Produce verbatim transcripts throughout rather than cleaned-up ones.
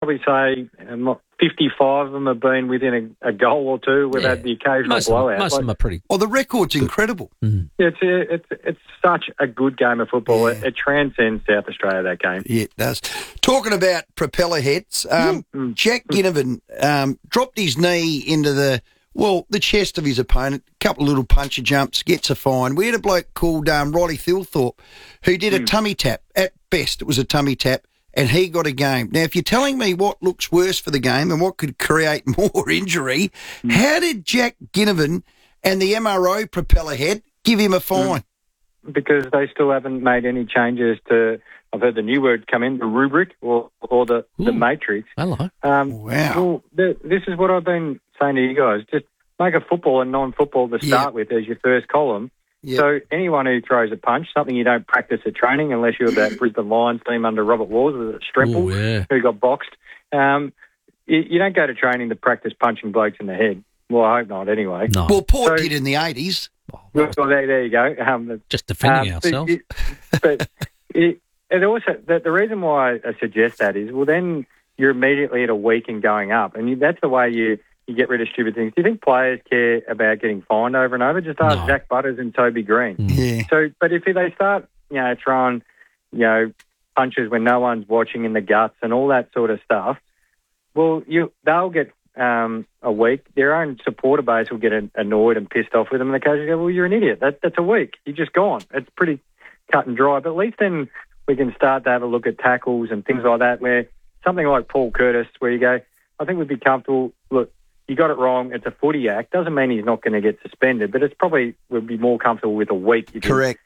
probably say um, fifty-five of them have been within a, a goal or two. We've Yeah. had the occasional Most, of blowout. them, most Like, of them are pretty. Well, the record's incredible. Mm. it's, a, it's it's such a good game of football. Yeah. It, it transcends South Australia, that game. Yeah, it does. Talking about propeller heads, um, Mm. Jack Ginnivan um, dropped his knee into the, well, the chest of his opponent, a couple of little puncher jumps, gets a fine. We had a bloke called um, Riley Thilthorpe who did a Mm. tummy tap. At best, it was a tummy tap, and he got a game. Now, if you're telling me what looks worse for the game and what could create more injury, Mm. how did Jack Ginnivan and the M R O propeller head give him a fine? Because they still haven't made any changes to, I've heard the new word come in, the rubric or, or the, the Ooh. matrix. Hello. Um, Wow. Well, th- this is what I've been saying to you guys. Just make a football and non-football to start Yeah. with as your first column. Yeah. So anyone who throws a punch, something you don't practice at training unless you're that Brisbane Lions team under Robert Wars with a Stremple Ooh, yeah. who got boxed, um, you, you don't go to training to practice punching blokes in the head. Well, I hope not anyway. No. Well, Port So- did in the eighties. Well, there, there you go. Um, Just defending um, ourselves. But, but it, and also, the, the reason why I suggest that is, well, then you're immediately at a week and going up. And you, that's the way you, you get rid of stupid things. Do you think players care about getting fined over and over? Just ask No. Zach Butters and Toby Green. Mm. Yeah. So, but if they start, you know, throwing, you know, punches when no one's watching in the guts and all that sort of stuff, well, you they'll get um, a week. Their own supporter base will get annoyed and pissed off with them, and the coach will go, "Well, you're an idiot. That, that's a week. You're just gone." It's pretty cut and dry. But at least then we can start to have a look at tackles and things like that, where something like Paul Curtis, where you go, I think we'd be comfortable. Look, you got it wrong. It's a footy act. Doesn't mean he's not going to get suspended, but it's probably would be more comfortable with a week. If you- Correct.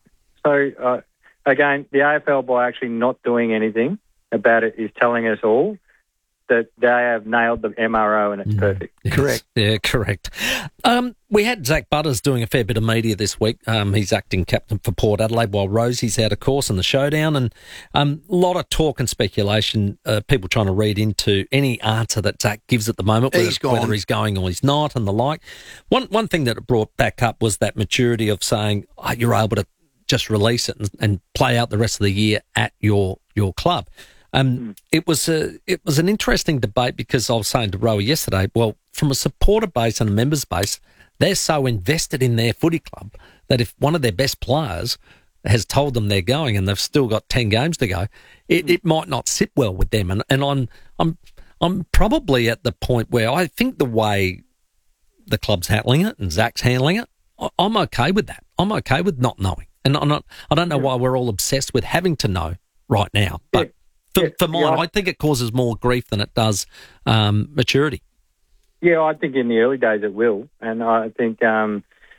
so, uh, again, the A F L, by actually not doing anything about it, is telling us all that they have nailed the M R O and it's perfect. Yes. Correct. Yeah, correct. Um, we had Zach Butters doing a fair bit of media this week. Um, he's acting captain for Port Adelaide while Rosie's out of course in the showdown, and um, a lot of talk and speculation, uh, people trying to read into any answer that Zach gives at the moment, whether He's gone. whether he's going or he's not and the like. One one thing that it brought back up was that maturity of saying, oh, you're able to just release it and, and play out the rest of the year at your your club. Um, mm. It was a it was an interesting debate because I was saying to Rowie yesterday, well, from a supporter base and a members base, they're so invested in their footy club that if one of their best players has told them they're going and they've still got ten games to go, it, it might not sit well with them. And, and I'm I'm I'm probably at the point where I think the way the club's handling it and Zach's handling it, I, I'm okay with that. I'm okay with not knowing. And I'm not, I don't know why we're all obsessed with having to know right now. But yeah. for, yeah. for mine, yeah. I think it causes more grief than it does um, maturity. Yeah, I think in the early days it will. And I think, um,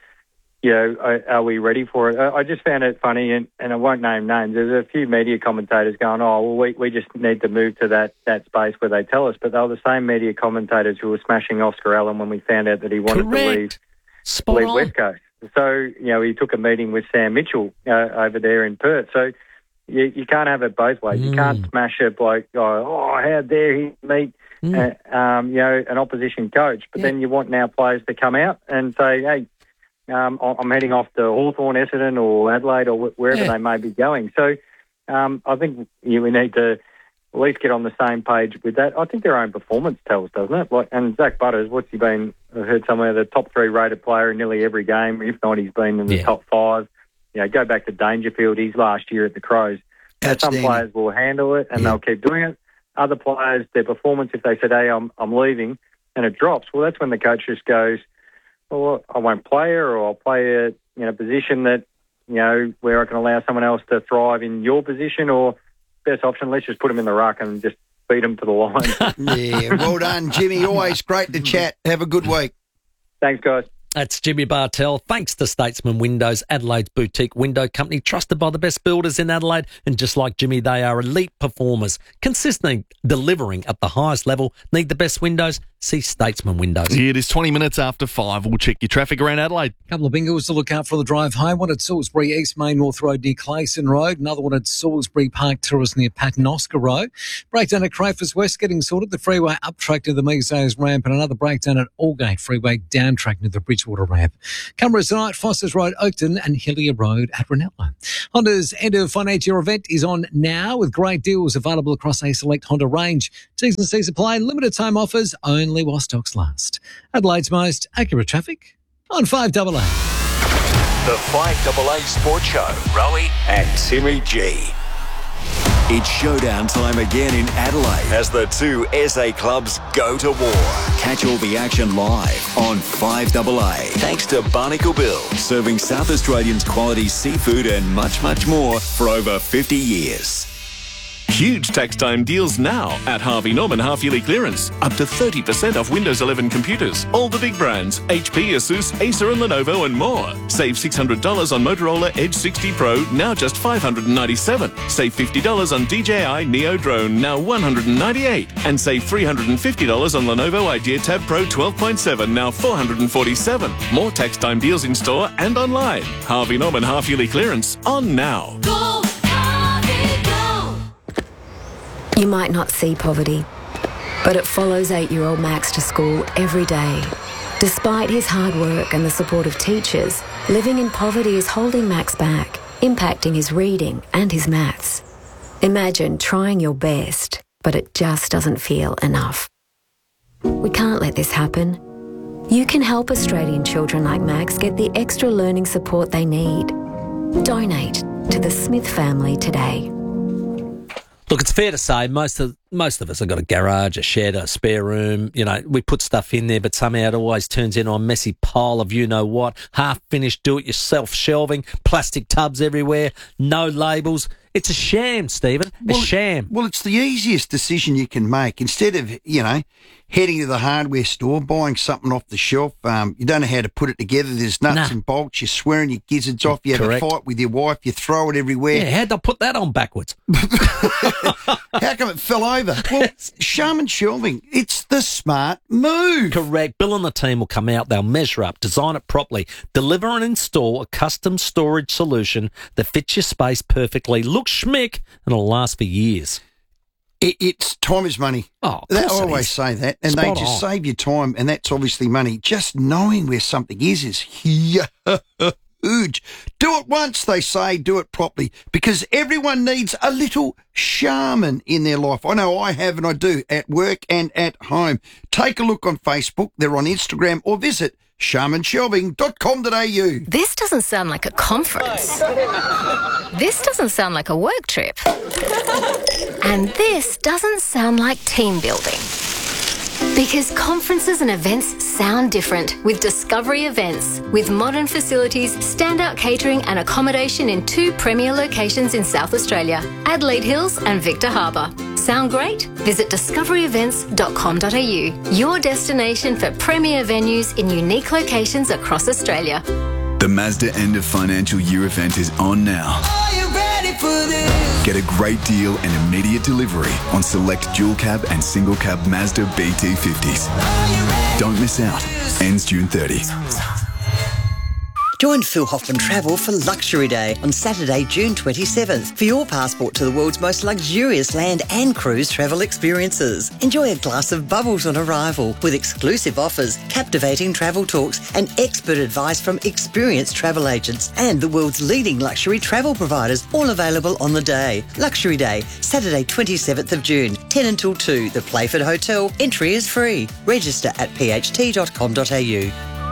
you know, are, are we ready for it? I, I just found it funny, and, and I won't name names. There's a few media commentators going, oh, well, we, we just need to move to that, that space where they tell us. But they were the same media commentators who were smashing Oscar Allen when we found out that he wanted Correct. to leave, Spot leave on. West Coast. So, you know, he took a meeting with Sam Mitchell uh, over there in Perth. So you, you can't have it both ways. Mm. You can't smash it like, oh, oh how dare he meet, Mm. uh, um, you know, an opposition coach. But Yeah. then you want now players to come out and say, hey, um, I'm heading off to Hawthorn, Essendon or Adelaide or wherever Yeah. they may be going. So um, I think you, we need to at least get on the same page with that. I think their own performance tells, doesn't it? Like, and Zach Butters, what's he been? I've heard somewhere the top three rated player in nearly every game. If not, he's been in the Yeah. top five. You know, go back to Dangerfield. He's last year at the Crows. Now, some Outstanding. players will handle it and Yeah. they'll keep doing it. Other players, their performance, if they said, hey, I'm I'm leaving, and it drops, well, that's when the coach just goes, well, I won't play her, or I'll play her in a position that, you know, where I can allow someone else to thrive in your position, or best option, let's just put them in the ruck and just beat them to the line. Yeah, well done, Jimmy. Always great to chat. Have a good week. Thanks, guys. That's Jimmy Bartell. Thanks to Statesman Windows, Adelaide's boutique window company, trusted by the best builders in Adelaide. And just like Jimmy, they are elite performers, consistently delivering at the highest level. Need the best windows? See Statesman Windows. Yeah, it is twenty minutes after five. We'll check your traffic around Adelaide. Couple of bingos to look out for the drive home. One at Salisbury East Main North Road near Clayson Road. Another one at Salisbury Park Terrace near Paternoster Road. Breakdown at Crafers West getting sorted. The freeway up track to the Measles ramp, and another breakdown at Aldgate Freeway down track near the Bridge Bayswater ramp. Cameras tonight, Foster's Road, Oakton and Hillier Road at Ranello. Honda's end of financial year event is on now with great deals available across a select Honda range. T's and C's apply, limited time offers only while stocks last. Adelaide's most accurate traffic on five A A. The five A A Sports Show. Rowie and Timmy G. It's showdown time again in Adelaide as the two S A clubs go to war. Catch all the action live on five A A. Thanks to Barnacle Bill, serving South Australians quality seafood and much, much more for over fifty years. Huge tax time deals now at Harvey Norman half-yearly clearance. Up to thirty percent off Windows eleven computers. All the big brands, H P, Asus, Acer and Lenovo and more. Save six hundred dollars on Motorola Edge sixty Pro, now just five hundred ninety-seven dollars. Save fifty dollars on D J I Neo Drone, now one hundred ninety-eight dollars. And save three hundred fifty dollars on Lenovo Idea Tab Pro twelve point seven, now four hundred forty-seven dollars. More tax time deals in store and online. Harvey Norman half-yearly clearance on now. Go, Harvey, go! You might not see poverty, but it follows eight-year-old Max to school every day. Despite his hard work and the support of teachers, living in poverty is holding Max back, impacting his reading and his maths. Imagine trying your best, but it just doesn't feel enough. We can't let this happen. You can help Australian children like Max get the extra learning support they need. Donate to the Smith family today. Look, it's fair to say most of most of us have got a garage, a shed, a spare room. You know, we put stuff in there, but somehow it always turns into a messy pile of you-know-what, half-finished do-it-yourself shelving, plastic tubs everywhere, no labels. It's a sham, Stephen, a Well, sham. Well, it's the easiest decision you can make. Instead of, you know, heading to the hardware store, buying something off the shelf, um, you don't know how to put it together. There's nuts Nah. and bolts. You're swearing your gizzards off. You have Correct. a fight with your wife. You throw it everywhere. Yeah, how'd I put that on backwards? How come it fell over? Well, Charmin Shelving, it's the smart move. Correct. Bill and the team will come out, they'll measure up, design it properly, deliver and install a custom storage solution that fits your space perfectly, looks schmick, and it'll last for years. It, it's time is money. Oh, of They course it always is. say that, and Spot they just on. save you time, and that's obviously money. Just knowing where something is is huge. Do it once, they say, do it properly, because everyone needs a little Charmin in their life. I know I have, and I do, at work and at home. Take a look on Facebook, they're on Instagram, or visit charmin shelving dot com dot a u. This doesn't sound like a conference. This doesn't sound like a work trip. And this doesn't sound like team building. Because conferences and events sound different with Discovery Events. With modern facilities, standout catering and accommodation in two premier locations in South Australia, Adelaide Hills and Victor Harbour. Sound great? Visit discovery events dot com dot a u, your destination for premier venues in unique locations across Australia. The Mazda end of financial year event is on now. Are you ready for this? Get a great deal and immediate delivery on select dual cab and single cab Mazda B T fifties. Don't miss out. Ends June thirtieth. Join Phil Hoffman Travel for Luxury Day on Saturday, June twenty-seventh for your passport to the world's most luxurious land and cruise travel experiences. Enjoy a glass of bubbles on arrival with exclusive offers, captivating travel talks and expert advice from experienced travel agents and the world's leading luxury travel providers, all available on the day. Luxury Day, Saturday twenty-seventh of June, ten until two, the Playford Hotel. Entry is free. Register at p h t dot com dot a u.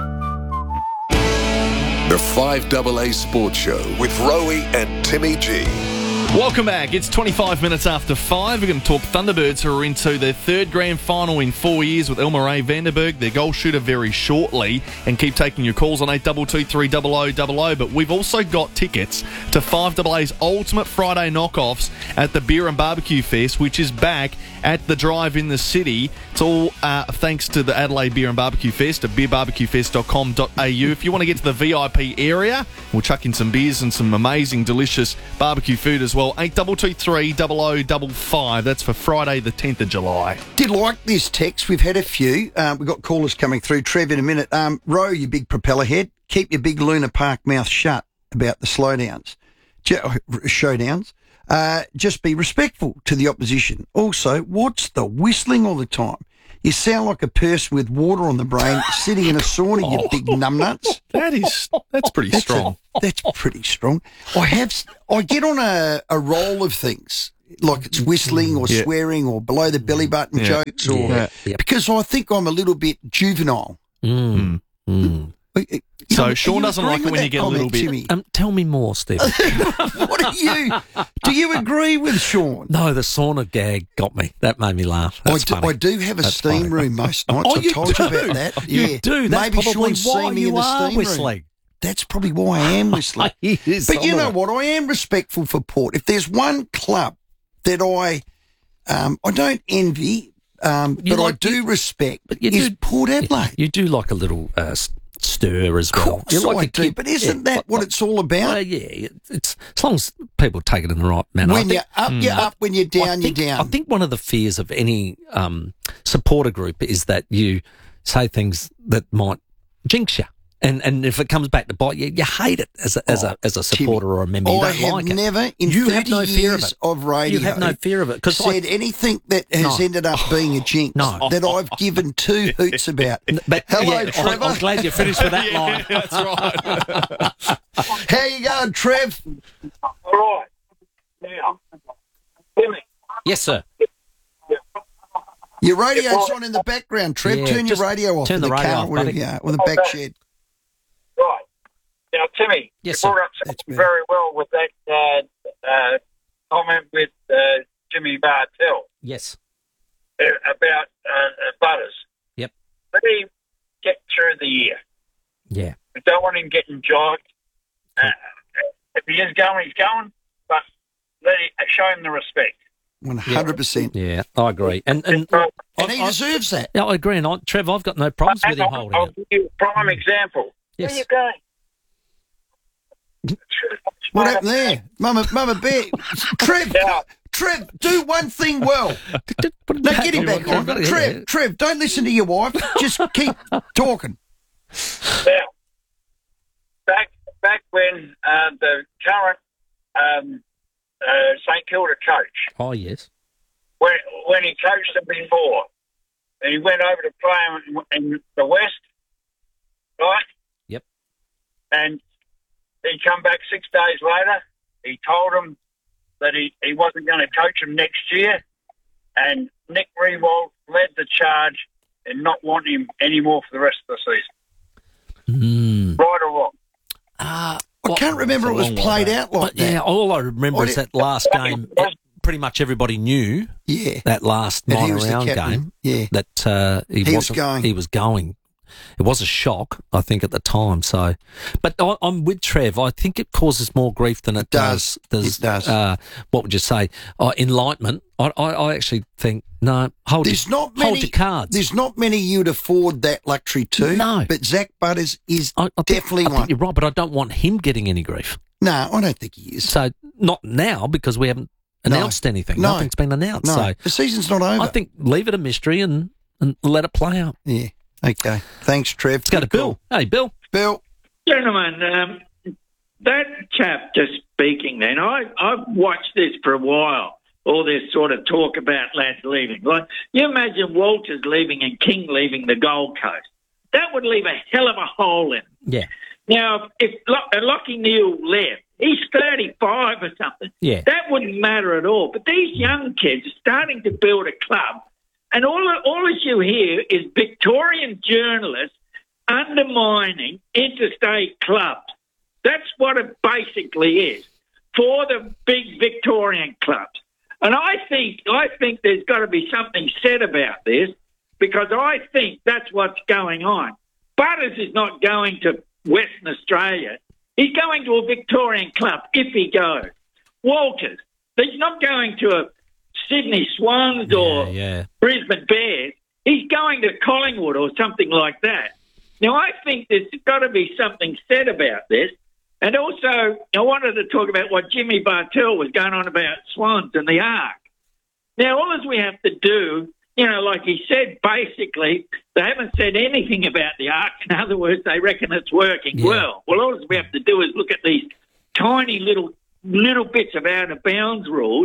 The five A A Sports Show with Rowie and Timmy G. Welcome back. It's twenty-five minutes after five. We're going to talk Thunderbirds, who are into their third grand final in four years with Elmer A. Vanderberg, their goal shooter, very shortly. And keep taking your calls on eight two two three zero zero zero zero. But we've also got tickets to five A A's Ultimate Friday Knockoffs at the Beer and Barbecue Fest, which is back at the Drive in the City. It's all uh, thanks to the Adelaide Beer and Barbecue Fest at beer barbecue fest dot com dot a u. If you want to get to the V I P area, we'll chuck in some beers and some amazing, delicious barbecue food as well. eight two two three zero zero five five. That's for Friday the tenth of July. Did like this text. We've had a few. Um, we've got callers coming through. Trev, in a minute. Um, Ro, you big propeller head, keep your big Luna Park mouth shut about the slowdowns, J- showdowns. Uh, just be respectful to the opposition. Also, what's the whistling all the time? You sound like a person with water on the brain sitting in a sauna, you big numbnuts. That is, that's pretty That's strong. a- that's pretty strong. I have, I get on a, a roll of things, like it's whistling or Yeah. swearing or below the belly button Yeah. jokes, or Yeah. Yep. because I think I'm a little bit juvenile. Mm. Mm. You So know, Sean are you doesn't like agreeing it when with you that get a little comment, bit- Jimmy? Um, tell me more, Stephen. What are you? Do you agree with Sean? No, the sauna gag got me. That made me laugh. I That's do, funny. I do have a That's steam funny. room most nights. Oh, I you told do. you about that. You Yeah. do. That's Maybe probably Sean's why seen me you in the are steam room. whistling. That's probably why I am whistling. He is But you some know of it. what? I am respectful for Port. If there's one club that I, um, I don't envy, um, You but like- I do respect, But you is do- Port Adelaide. You do like a little uh, s- stir as Of well. course You like I a do, kid- but isn't yeah, that like- what like- it's all about? Uh, yeah, it's as long as people take it in the right manner. I when think- you're up, you're up. When you're down, I think, you're down. I think one of the fears of any um, supporter group is that you say things that might jinx you. And and if it comes back to bite you, you hate it as a, as a, as a supporter or a member. You I don't have like it. never, in you thirty have no years fear of it. of radio, You have no fear of it. 'cause I- said anything that has No. ended up being a jinx No. that I've given two hoots about. But, Hello, yeah, I- Trevor. I'm glad you finished with that Yeah, line. that's right. How you going, Trev? Right. Now, Timmy, Yes, sir. Your radio's on in the background, Trev. Yeah, turn your just radio off turn in the the, radio car, off, whatever buddy. you are, or the back Okay. shed. right. Now, Timmy, Yes, you sir. brought up That's something better. very well with that uh, uh, comment with uh, Jimmy Bartell Yes. uh, about uh, uh, Butters. Yep. Let him get through the year. Yeah. We don't want him getting jogged. Uh, if he is going, he's going, but let him, show him the respect. One hundred percent. Yeah, I agree. And and Well, And he I- I- deserves that. yeah, I agree. And I, Trev, I've got no problems with him I'll, holding I'll it. give you a prime example. Yes. Where you going? What happened there? Mama, Mama Bear. Trev, Yeah. Trev, do one thing well. No, get him back on. Trev, Trev, don't listen to your wife. Just keep talking. Now, back back when uh, the current um, uh, St Kilda coach, Oh, yes. when when he coached them before, and he went over to play in, in the West, right? Yep. And he come back six days later. He told them that he, he wasn't going to coach them next year, and Nick Rewald led the charge in not wanting him anymore for the rest of the season. Mm. Right or wrong? Uh, I can't remember it was played out like But yeah, that. all I remember I is did- that last game. it- pretty much everybody knew Yeah. that last That he minor was the round captain. game. Yeah. That uh, he, He was wasn't. going. He was going. It was a shock, I think, at the time. So, but I, I'm with Trev. I think it causes more grief than it does. does. It does. Uh, what would you say? Uh, enlightenment. I, I, I actually think no. Hold There's your, not many. hold your cards. There's not many you'd afford that luxury to. No. But Zach Butters is I, I think- definitely I think one. you're right, but I don't want him getting any grief. No, I don't think he is. So not now because we haven't No. announced anything. No. Nothing's been announced. No, So the season's not over. I think leave it a mystery and, and let it play out. Yeah. Okay. Thanks, Trev. Let's go to Good Bill. Hey, Bill. call. Bill. Gentlemen, um, that chap just speaking then, I, I've watched this for a while, all this sort of talk about lads leaving. Like, you imagine Walters leaving and King leaving the Gold Coast. That would leave a hell of a hole in. Yeah. Now, if Lock- uh, Lockie Neal left, he's thirty-five or something. Yeah. That wouldn't matter at all. But these young kids are starting to build a club, and all, all that you hear is Victorian journalists undermining interstate clubs. That's what it basically is for the big Victorian clubs. And I think I think there's got to be something said about this, because I think that's what's going on. Butters is not going to Western Australia. He's going to a Victorian club if he goes. Walters, he's not going to a Sydney Swans or yeah. Brisbane Bears. He's going to Collingwood or something like that. Now, I think there's got to be something said about this. And also, I wanted to talk about what Jimmy Bartell was going on about Swans and the Ark. Now, all we have to do, you know, like he said, basically, they haven't said anything about the Ark. In other words, they reckon it's working Yeah. well. Well, all we have to do is look at these tiny little little bits of out-of-bounds rules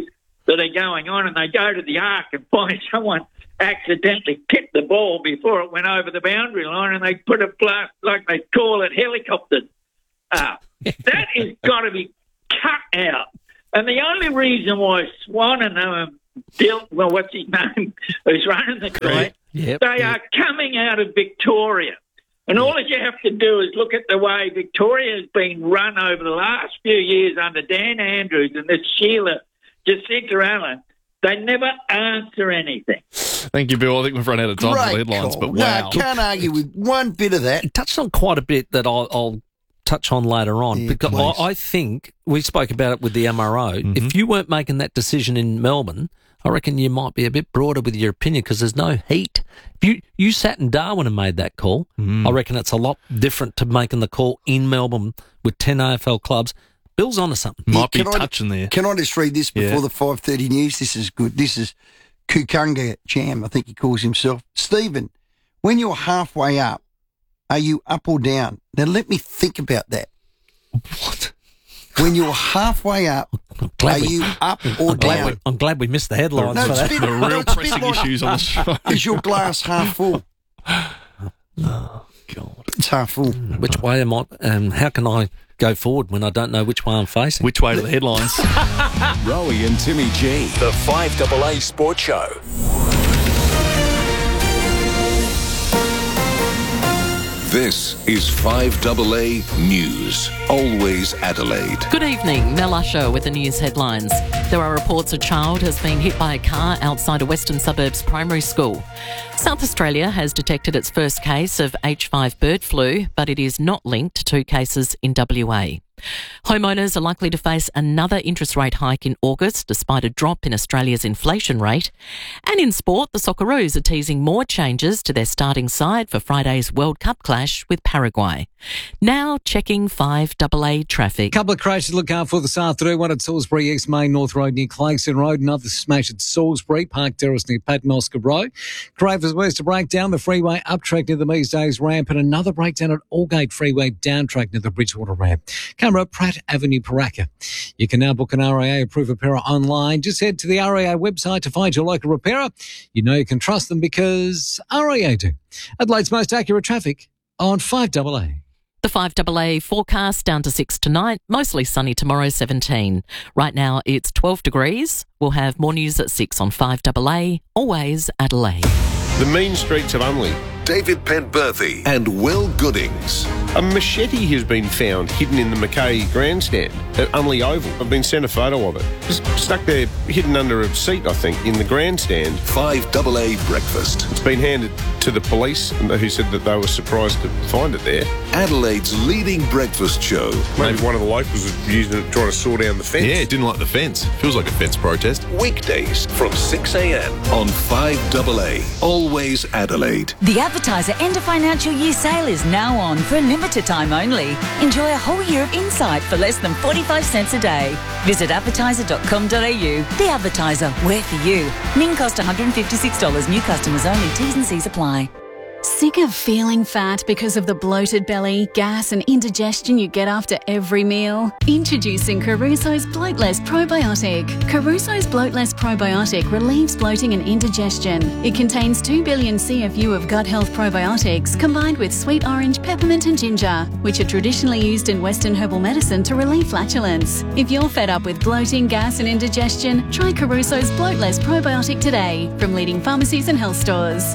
that are going on, and they go to the arc and find someone accidentally tipped the ball before it went over the boundary line, and they put a blast, like they call it, helicopters up. That has got to be cut out. And the only reason why Swan and um, Bill, well, what's his name, who's running the joint, Yep, they yep. are coming out of Victoria. And all that you have to do is look at the way Victoria has been run over the last few years under Dan Andrews and this Sheila Jacinta Allen. They never answer anything. Thank you, Bill. I think we've run out of time for Great headlines, call. but wow. No, can't argue with one bit of that. He touched on quite a bit that I'll, I'll touch on later on, Yeah, because please. I, I think we spoke about it with the M R O. Mm-hmm. If you weren't making that decision in Melbourne, I reckon you might be a bit broader with your opinion because there's no heat. If you, you sat in Darwin and made that call, Mm. I reckon it's a lot different to making the call in Melbourne with ten A F L clubs. Bill's onto something. Might be Can I- touching there. Can I just read this before Yeah. the five thirty news? This is good. This is Kukunga Jam, I think he calls himself. Stephen, when you're halfway up, are you up or down? Now, let me think about that. What? When you're halfway up, glad are we- you up or I'm glad, down? we, I'm glad we missed the headlines No, for it's a that. bit- The no, real it's a bit pressing like- issues on the show. Is your glass half full? Oh, God. It's half full. Which way am I? Um, how can I go forward when I don't know which way I'm facing? Which way to the headlines? Rowie and Timmy G, the five A A Sports Show. This is five A A News. Always Adelaide. Good evening, Mel Usher with the news headlines. There are reports a child has been hit by a car outside a Western Suburbs primary school. South Australia has detected its first case of H five bird flu, but it is not linked to two cases in W A. Homeowners are likely to face another interest rate hike in August, despite a drop in Australia's inflation rate. And in sport, the Socceroos are teasing more changes to their starting side for Friday's World Cup clash with Paraguay. Now checking five A A traffic. Couple of crashes to look out for this afternoon. One at Salisbury East Main North Road near Clarkson Road. Another smash at Salisbury Park Terrace near Patmosca Road. Cravers West to break down the freeway up track near the Mees Days ramp, and another breakdown at Aldgate Freeway down track near the Bridgewater ramp. Camera Pratt Avenue, Paraka. You can now book an R A A approved repairer online. Just head to the R A A website to find your local repairer. You know you can trust them because R A A do. Adelaide's most accurate traffic on five A A. The five A A forecast down to six tonight, mostly sunny tomorrow, seventeen. Right now it's twelve degrees. We'll have more news at six on five A A, always Adelaide. The mean streets of Unley. David Penberthy and Will Goodings. A machete has been found hidden in the Mackay grandstand at Unley Oval. I've been sent a photo of it. Just stuck there, hidden under a seat, I think, in the grandstand. five A A Breakfast. It's been handed to the police, who said that they were surprised to find it there. Adelaide's leading breakfast show. Maybe one of the locals was using it, trying to saw down the fence. Yeah, it didn't like the fence. Feels like a fence protest. Weekdays from six a.m. on five A A. Always Adelaide. The Advertiser End of Financial Year sale is now on for a limited time only. Enjoy a whole year of insight for less than forty-five cents a day. Visit advertiser dot com dot a u. The Advertiser, we're for you. N I N cost one hundred fifty-six dollars. New customers only. T's and C's apply. Sick of feeling fat because of the bloated belly, gas and indigestion you get after every meal? Introducing Caruso's Bloatless Probiotic. Caruso's Bloatless Probiotic relieves bloating and indigestion. It contains two billion C F U of gut health probiotics combined with sweet orange, peppermint and ginger, which are traditionally used in Western herbal medicine to relieve flatulence. If you're fed up with bloating, gas and indigestion, try Caruso's Bloatless Probiotic today from leading pharmacies and health stores.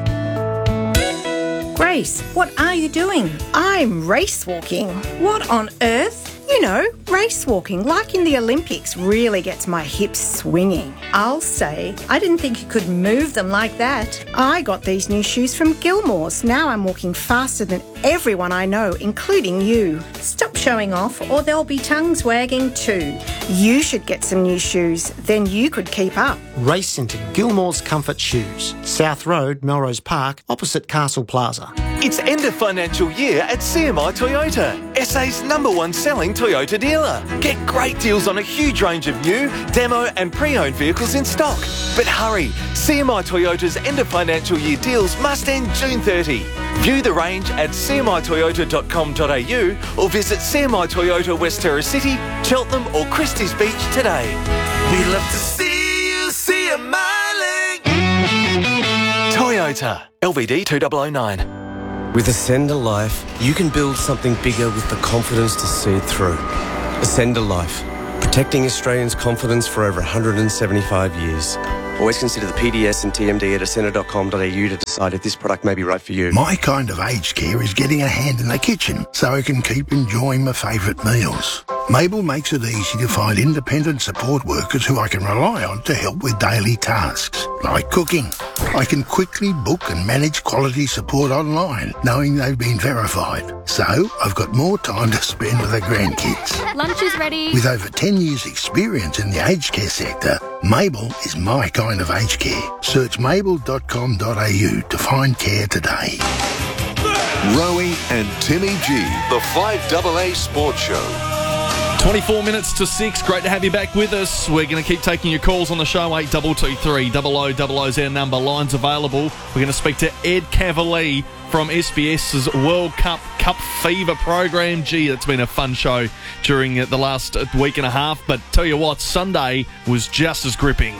Grace, what are you doing? I'm race walking. What on earth? You know, race walking, like in the Olympics, really gets my hips swinging. I'll say, I didn't think you could move them like that. I got these new shoes from Gilmore's. Now I'm walking faster than everyone I know, including you. Stop showing off or there'll be tongues wagging too. You should get some new shoes, then you could keep up. Race into Gilmore's Comfort Shoes, South Road, Melrose Park, opposite Castle Plaza. It's end of financial year at C M I Toyota, S A's number one selling Toyota dealer. Get great deals on a huge range of new, demo and pre-owned vehicles in stock. But hurry, C M I Toyota's end of financial year deals must end June thirtieth. View the range at c m i toyota dot com dot a u or visit C M I Toyota West Terrace City, Cheltenham or Christie's Beach today. We love to see you a miling. Toyota, L V D two thousand nine. With Ascender Life, you can build something bigger with the confidence to see it through. Ascender Life, protecting Australians' confidence for over one hundred seventy-five years. Always consider the P D S and T M D at ascender dot com dot a u to decide if this product may be right for you. My kind of aged care is getting a hand in the kitchen so I can keep enjoying my favourite meals. Mabel makes it easy to find independent support workers who I can rely on to help with daily tasks, like cooking. I can quickly book and manage quality support online, knowing they've been verified. So I've got more time to spend with the grandkids. Lunch is ready. With over ten years experience in the aged care sector, Mabel is my kind of aged care. Search mabel dot com dot a u to find care today. Rowie and Timmy G, the five A A Sports Show. twenty-four minutes to six. Great to have you back with us. We're going to keep taking your calls on the show. eight two two three, double oh double oh is our number. Lines available. We're going to speak to Ed Cavalier from SBS's World Cup Cup Fever program. Gee, it's been a fun show during the last week and a half. But tell you what, Sunday was just as gripping.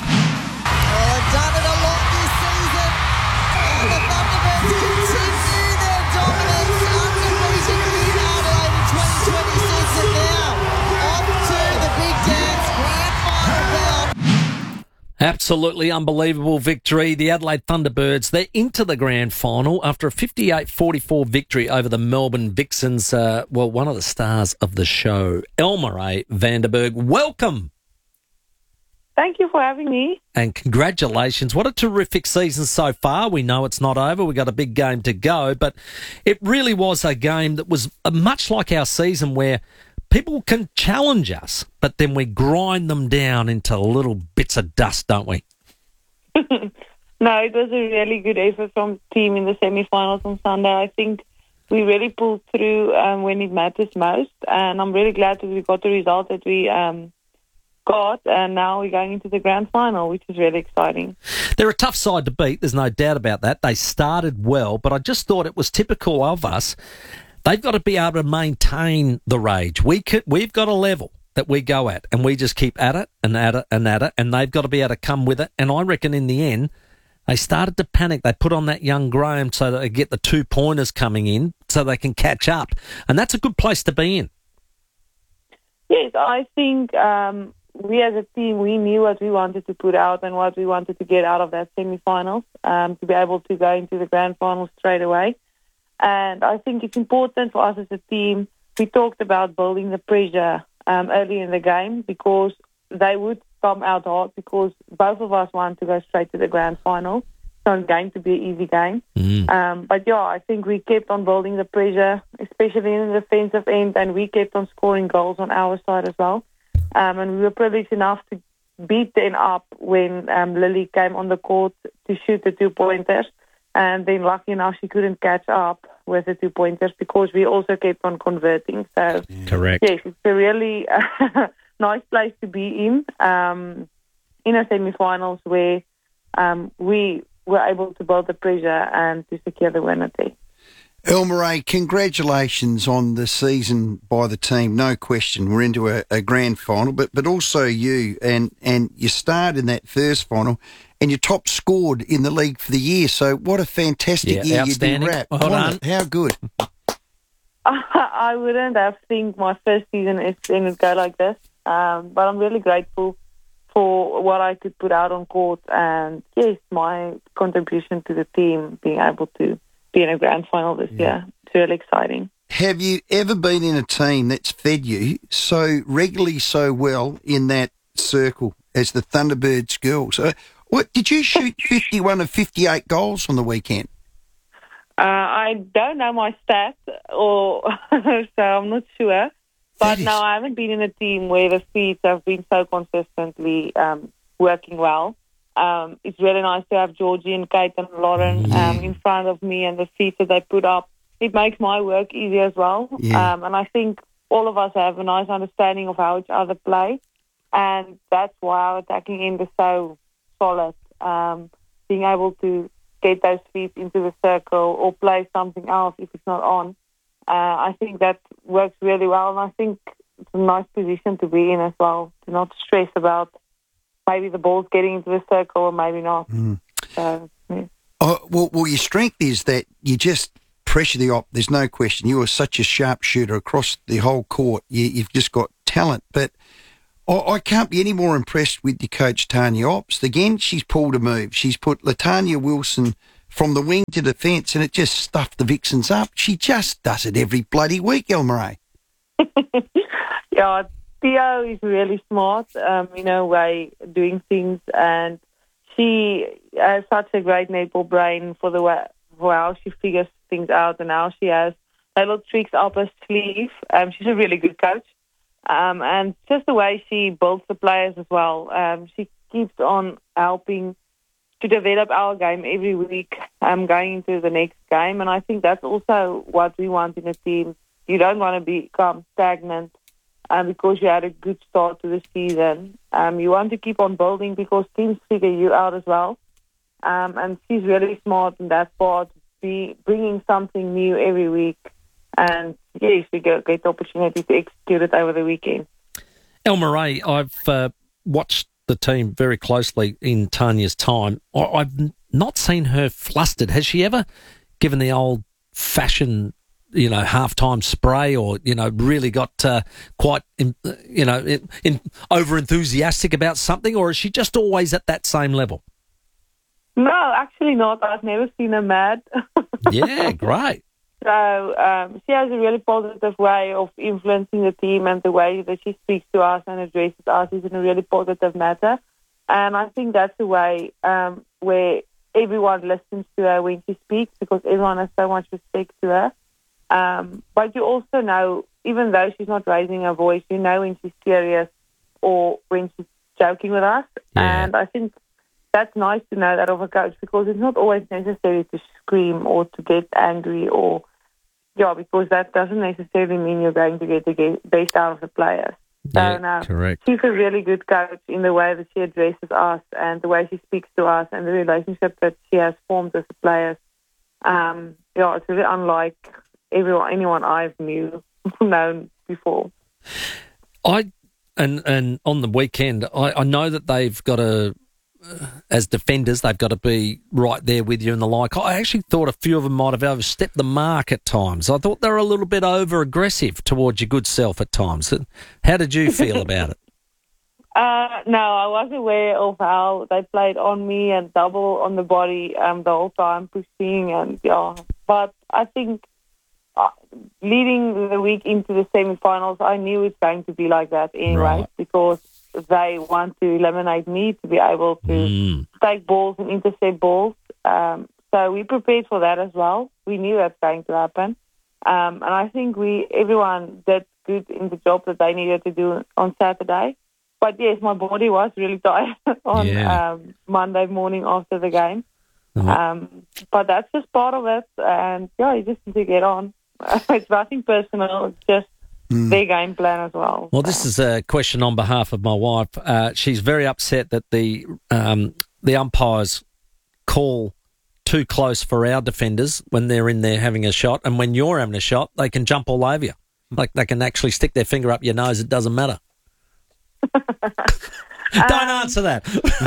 Absolutely unbelievable victory. The Adelaide Thunderbirds, they're into the grand final after a fifty-eight forty-four victory over the Melbourne Vixens. Uh, well, one of the stars of the show, Elmarie Vanderberg. Welcome. Thank you for having me. And congratulations. What a terrific season so far. We know it's not over. We've got a big game to go, but it really was a game that was much like our season where people can challenge us, but then we grind them down into little bits of dust, don't we? No, it was a really good effort from the team in the semi-finals on Sunday. I think we really pulled through um, when it matters most, and I'm really glad that we got the result that we um, got, and now we're going into the grand final, which is really exciting. They're a tough side to beat, there's no doubt about that. They started well, but I just thought it was typical of us. They've got to be able to maintain the rage. We could, we've got a level that we go at, and we just keep at it and at it and at it, and they've got to be able to come with it. And I reckon in the end, they started to panic. They put on that young Graham so that they get the two-pointers coming in so they can catch up. And that's a good place to be in. Yes, I think um, we as a team, we knew what we wanted to put out and what we wanted to get out of that semi-finals um, to be able to go into the grand finals straight away. And I think it's important for us as a team. We talked about building the pressure um, early in the game because they would come out hard because both of us want to go straight to the grand final. It's not going to be an easy game. Mm. Um, but, yeah, I think we kept on building the pressure, especially in the defensive end, and we kept on scoring goals on our side as well. Um, and we were privileged enough to beat them up when um, Lily came on the court to shoot the two-pointers. And then lucky enough, she couldn't catch up with the two-pointers because we also kept on converting. So, correct. Yes, it's a really uh, nice place to be in, um, in a semi-finals where um, we were able to build the pressure and to secure the winner there. Elmarie, congratulations on the season by the team. No question, we're into a, a grand final, but but also you and and you starred in that first final, and you top scored in the league for the year. So what a fantastic yeah, year you've been wrapped. Well done. How good? I wouldn't have think my first season is going to go like this, um, but I'm really grateful for what I could put out on court, and yes, my contribution to the team being able to be in a grand final this yeah. year. It's really exciting. Have you ever been in a team that's fed you so regularly, so well in that circle as the Thunderbirds girls? Uh, what did you shoot fifty-one of fifty-eight goals on the weekend? Uh, I don't know my stats, or so I'm not sure. But is... no, I haven't been in a team where the feeds have been so consistently um, working well. Um, it's really nice to have Georgie and Kate and Lauren yeah. um, in front of me, and the feeds that they put up. It makes my work easy as well. Yeah. Um, and I think all of us have a nice understanding of how each other play, and that's why our attacking end is so solid. Um, being able to get those feet into the circle or play something else if it's not on, uh, I think that works really well, and I think it's a nice position to be in as well, to not stress about maybe the ball's getting into the circle or maybe not. Mm. So, yeah. Oh, well, well, your strength is that you just pressure the op. There's no question. You are such a sharpshooter across the whole court. You, you've just got talent. But I, I can't be any more impressed with your coach, Tanya Ops. Again, she's pulled a move. She's put Latanya Wilson from the wing to defence, and it just stuffed the Vixens up. She just does it every bloody week, Elmarie. Yeah, Theo is really smart, um, in her way, doing things, and she has such a great netball brain for the way, for how she figures things out and how she has little tricks up her sleeve. Um, she's a really good coach, um, and just the way she builds the players as well. Um, she keeps on helping to develop our game every week, um, going into the next game, and I think that's also what we want in a team. You don't want to become stagnant um, because you had a good start to the season. Um, you want to keep on building because teams figure you out as well. Um, and she's really smart in that part, be bringing something new every week. And yes, we get a great opportunity to execute it over the weekend. Elmarie, I've uh, watched the team very closely in Tanya's time. I- I've not seen her flustered. Has she ever given the old-fashioned, you know, halftime spray, or you know, really got uh, quite, in, you know, in, in over enthusiastic about something, or is she just always at that same level? No, actually not. I've never seen her mad. Yeah, great. So um, she has a really positive way of influencing the team, and the way that she speaks to us and addresses us is in a really positive manner. And I think that's the way um, where everyone listens to her when she speaks, because everyone has so much respect to her. Um, but you also know, even though she's not raising her voice, you know when she's serious or when she's joking with us. Yeah. And I think that's nice to know that of a coach, because it's not always necessary to scream or to get angry, or, yeah, because that doesn't necessarily mean you're going to get the best out of the players. Yeah, so, no, correct. she's a really good coach in the way that she addresses us and the way she speaks to us and the relationship that she has formed with the players. Um, yeah, it's really unlike everyone, anyone I've knew known before. I and and on the weekend, I, I know that they've got to, uh, as defenders, they've got to be right there with you and the like. I actually thought a few of them might have overstepped the mark at times. I thought they were a little bit over aggressive towards your good self at times. How did you feel about it? Uh, no, I was aware of how they played on me and double on the body um, the whole time, pushing and yeah. But I think uh, leading the week into the semi-finals, I knew it's going to be like that anyway, Right. because they want to eliminate me to be able to Mm. take balls and intercept balls. Um, so we prepared for that as well. We knew that's going to happen. Um, and I think we everyone did good in the job that they needed to do on Saturday. But yes, my body was really tired on Yeah. um, Monday morning after the game. Uh-huh. Um, but that's just part of it. And yeah, you just need to get on. It's nothing personal. It's just their game plan as well. Well, this is a question on behalf of my wife. Uh, she's very upset that the um, the umpires call too close for our defenders when they're in there having a shot, and when you're having a shot, they can jump all over you. Like they can actually stick their finger up your nose. It doesn't matter. Don't answer that.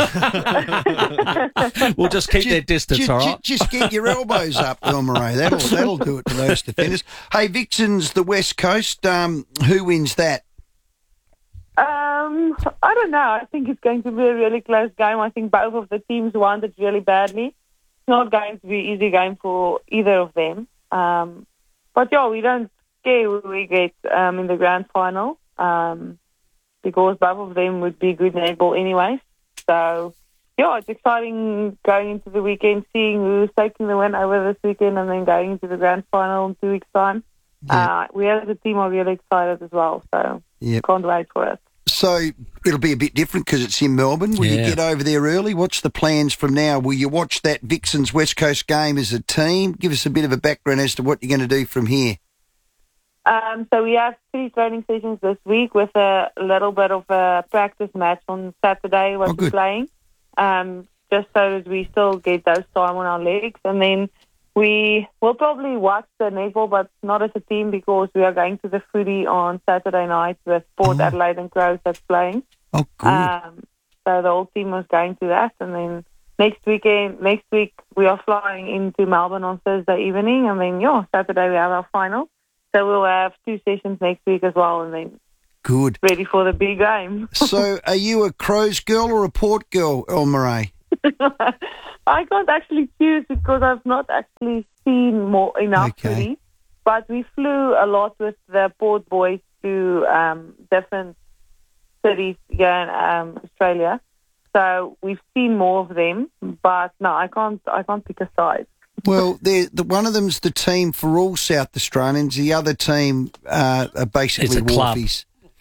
We'll just keep their distance, Just, all right? just get your elbows up, Elmarie. That'll that'll do it to those defenders. Hey, Vixens, the West Coast. Um, who wins that? Um, I don't know. I think it's going to be a really close game. I think both of the teams want it really badly. It's not going to be an easy game for either of them. Um, but yeah, we don't care who we get um, in the grand final. Um, because both of them would be good netball anyway. So, yeah, it's exciting going into the weekend, seeing who's taking the win over this weekend and then going into the grand final in two weeks' time. Yeah. Uh, we as a team are really excited as well, so Yep. can't wait for it. So it'll be a bit different because it's in Melbourne. Will Yeah. you get over there early? What's the plans from now? Will you watch that Vixens West Coast game as a team? Give us a bit of a background as to what you're going to do from here. Um, so we have three training sessions this week with a little bit of a practice match on Saturday, what Oh, we're good. playing, um, just so that we still get those time on our legs. And then we will probably watch the netball, but not as a team because we are going to the footy on Saturday night with Port Adelaide and Crows that's playing. Oh, good. Um, so the whole team was going to that. And then next weekend, next week we are flying into Melbourne on Thursday evening, and then yeah, Saturday we have our final. So we'll have two sessions next week as well, and then good ready for the big game. So, are you a Crows girl or a Port girl, El Murray? I can't actually choose because I've not actually seen more enough Okay. footy. But we flew a lot with the Port boys to um, different cities here in um, Australia. So we've seen more of them. But no, I can't. I can't pick a side. Well, they're- the, one of them's the team for all South Australians. The other team uh, are basically It's a club. Wharfies.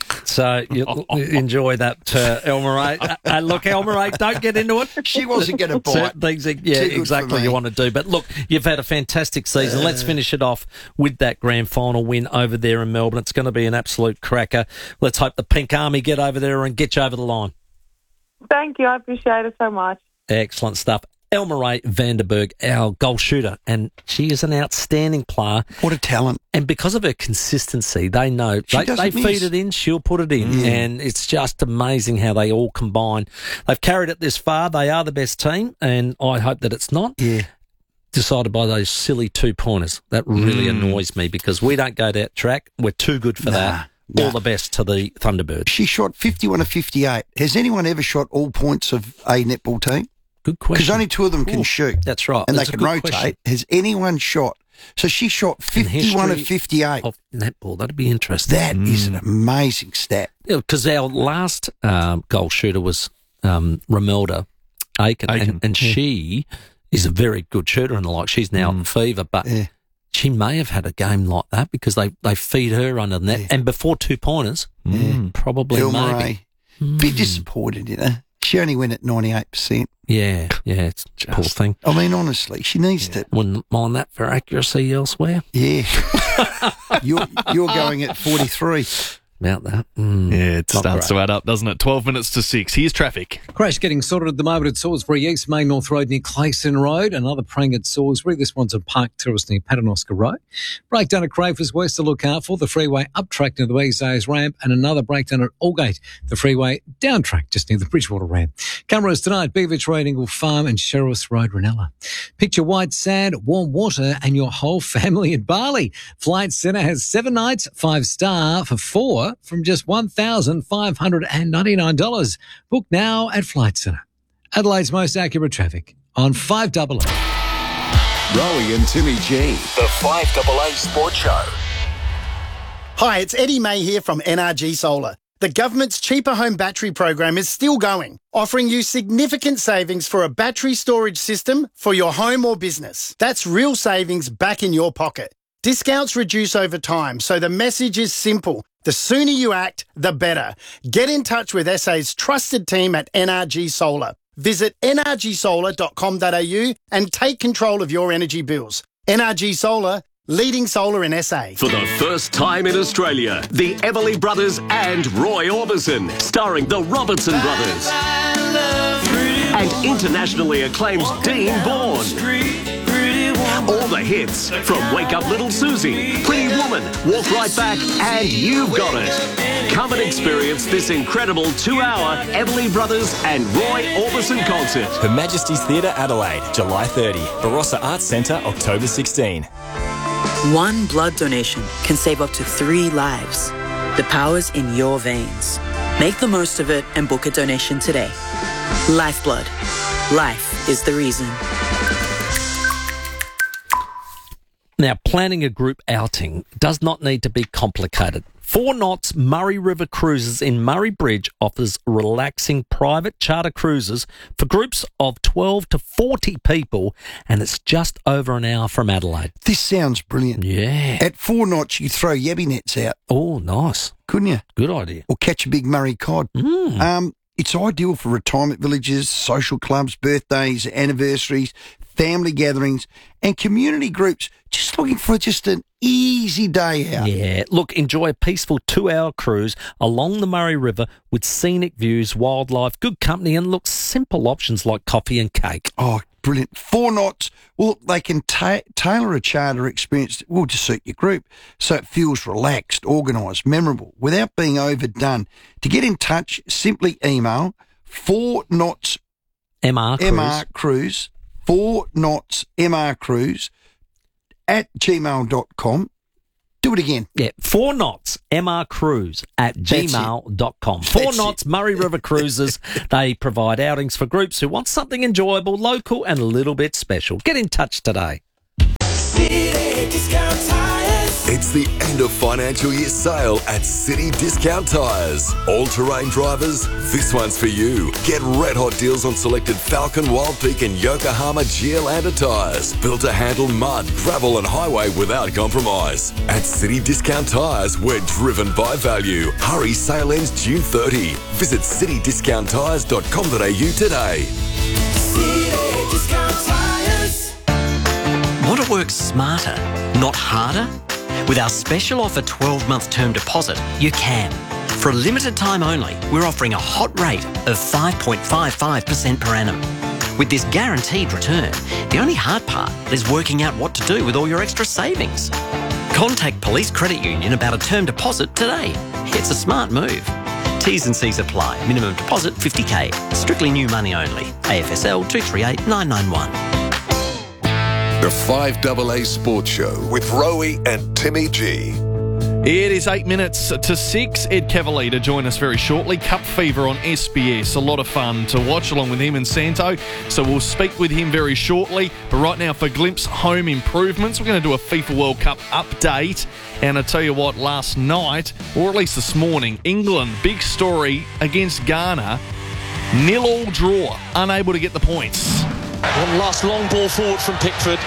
So you enjoy that, uh, El Murray. Uh, uh, look, El Murray, don't get into it. She wasn't going to bite. Certain things, that- yeah, Too good exactly. for me. You want to do, but look, you've had a fantastic season. Let's finish it off with that grand final win over there in Melbourne. It's going to be an absolute cracker. Let's hope the Pink Army get over there and get you over the line. Thank you. I appreciate it so much. Excellent stuff. El Murray Vanderberg, our goal shooter, and she is an outstanding player. What a talent. And because of her consistency, they know She they, they doesn't miss. feed it in, she'll put it in. Mm. And it's just amazing how they all combine. They've carried it this far. They are the best team, and I hope that it's not Yeah. decided by those silly two-pointers. That really Mm. annoys me because we don't go that track. We're too good for Nah, that. nah. All the best to the Thunderbirds. She shot fifty-one of fifty-eight. Has anyone ever shot all points of a netball team? Good question. Because only two of them can Ooh, shoot. That's right. And That's a they can good rotate. question. Has anyone shot? So she shot In fifty-one of history fifty-eight. Of netball, that'd be interesting. That is an amazing stat. Because our last um, goal shooter was um, Romelda Aiken, Aiken, and, and yeah. she is a very good shooter and the like. She's now at Fever, but Yeah. she may have had a game like that because they, they feed her under the net. Yeah. And before two pointers, Yeah. probably Bill maybe. Murray. Bit disappointed, you know. She only went at ninety-eight percent. Yeah, yeah, it's a poor thing. I mean, honestly, she needs to. Wouldn't mind that for accuracy elsewhere. Yeah. you're, you're going at forty-three. About that. Mm, Yeah, it not starts great. to add up, doesn't it? twelve minutes to six. Here's traffic. Crash getting sorted at the moment at Salisbury East, Main North Road near Clayson Road. Another prang at Salisbury. This one's at Park Terrace near Paternoster Road. Breakdown at Crafers West to look out for. The freeway up track near the Weesays ramp. And another breakdown at Aldgate. The freeway down track just near the Bridgewater ramp. Cameras tonight, Beaverage Road, Ingle Farm and Sheriff's Road, Ranella. Picture white sand, warm water and your whole family in Bali. Flight Centre has seven nights, five star for four from just one thousand five hundred ninety-nine dollars. Book now at Flight Centre. Adelaide's most accurate traffic on five double A. Rowie and Timmy G. The five double A Sports Show. Hi, it's Eddie May here from N R G Solar. The government's cheaper home battery program is still going, offering you significant savings for a battery storage system for your home or business. That's real savings back in your pocket. Discounts reduce over time, so the message is simple. The sooner you act, the better. Get in touch with S A's trusted team at N R G Solar. Visit n r g solar dot com dot a u and take control of your energy bills. N R G Solar, leading solar in S A. For the first time in Australia, the Everly Brothers and Roy Orbison, starring the Robertson Brothers. And internationally acclaimed Dean Bourne. All the hits from Wake Up Little Susie, Pretty Woman, Walk Right Back, and You've Got It. Come and experience this incredible two-hour Everly Brothers and Roy Orbison concert. Her Majesty's Theatre, Adelaide, July thirtieth. Barossa Arts Centre, October sixteenth. One blood donation can save up to three lives. The power's in your veins. Make the most of it and book a donation today. Lifeblood. Life is the reason. Now, planning a group outing does not need to be complicated. Four Knots Murray River Cruises in Murray Bridge offers relaxing private charter cruises for groups of twelve to forty people, and it's just over an hour from Adelaide. This sounds brilliant. Yeah. At Four Knots, you throw yabby nets out. Oh, nice. Couldn't you? Good idea. Or catch a big Murray cod. Mm. Um, it's ideal for retirement villages, social clubs, birthdays, anniversaries, family gatherings, and community groups just looking for just an easy day out. Yeah, look, enjoy a peaceful two-hour cruise along the Murray River with scenic views, wildlife, good company, and look, simple options like coffee and cake. Oh, brilliant. Four Knots, well, they can ta- tailor a charter experience that will just suit your group so it feels relaxed, organised, memorable, without being overdone. To get in touch, simply email four knots M R Cruise. M R Cruise, four knots M R Cruise at gmail dot com. Do it again. Yeah, four knots M R Cruise at gmail dot com. Four That's knots it. Murray River Cruises. They provide outings for groups who want something enjoyable, local, and a little bit special. Get in touch today. It's the end of financial year sale at City Discount Tyres. All-terrain drivers, this one's for you. Get red hot deals on selected Falcon, Wild Peak and Yokohama Geolander tyres. Built to handle mud, gravel and highway without compromise. At City Discount Tyres, we're driven by value. Hurry, sale ends June thirtieth. Visit city discount tyres dot com dot a u today. City Discount Tyres. Want to work smarter, not harder? With our special offer twelve-month term deposit, you can. For a limited time only, we're offering a hot rate of five point five five percent per annum. With this guaranteed return, the only hard part is working out what to do with all your extra savings. Contact Police Credit Union about a term deposit today. It's a smart move. T's and C's apply. Minimum deposit fifty k. Strictly new money only. A F S L two three eight nine nine one. The five A A Sports Show with Rowie and Timmy G. It is eight minutes to six. Ed Cavalier to join us very shortly. Cup Fever on S B S. A lot of fun to watch along with him and Santo. So we'll speak with him very shortly. But right now for Glimpse Home Improvements, we're going to do a FIFA World Cup update. And I tell you what, last night, or at least this morning, England, big story against Ghana. Nil-all draw, unable to get the points. One last long ball forward from Pickford.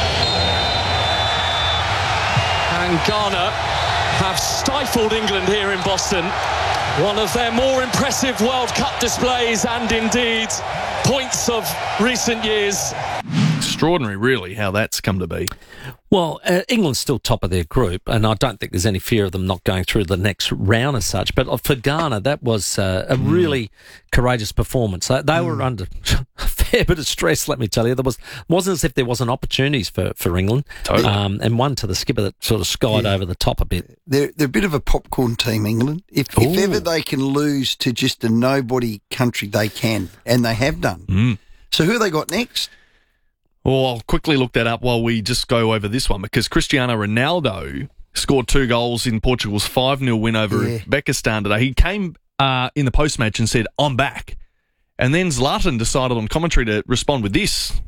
And Ghana have stifled England here in Boston. One of their more impressive World Cup displays and indeed points of recent years. Extraordinary, really, how that's come to be. Well, uh, England's still top of their group, and I don't think there's any fear of them not going through the next round as such. But for Ghana, that was uh, a mm. really courageous performance. They, they mm. were under a fair bit of stress, let me tell you. There was wasn't as if there wasn't opportunities for, for England, totally. um, and one to the skipper that sort of skied yeah. over the top a bit. They're, they're a bit of a popcorn team, England. If, if ever they can lose to just a nobody country, they can, and they have done. Mm. So who have they got next? Well, I'll quickly look that up while we just go over this one, because Cristiano Ronaldo scored two goals in Portugal's five nil win over Yeah. Uzbekistan today. He came uh, in the post-match and said, "I'm back." And then Zlatan decided on commentary to respond with this.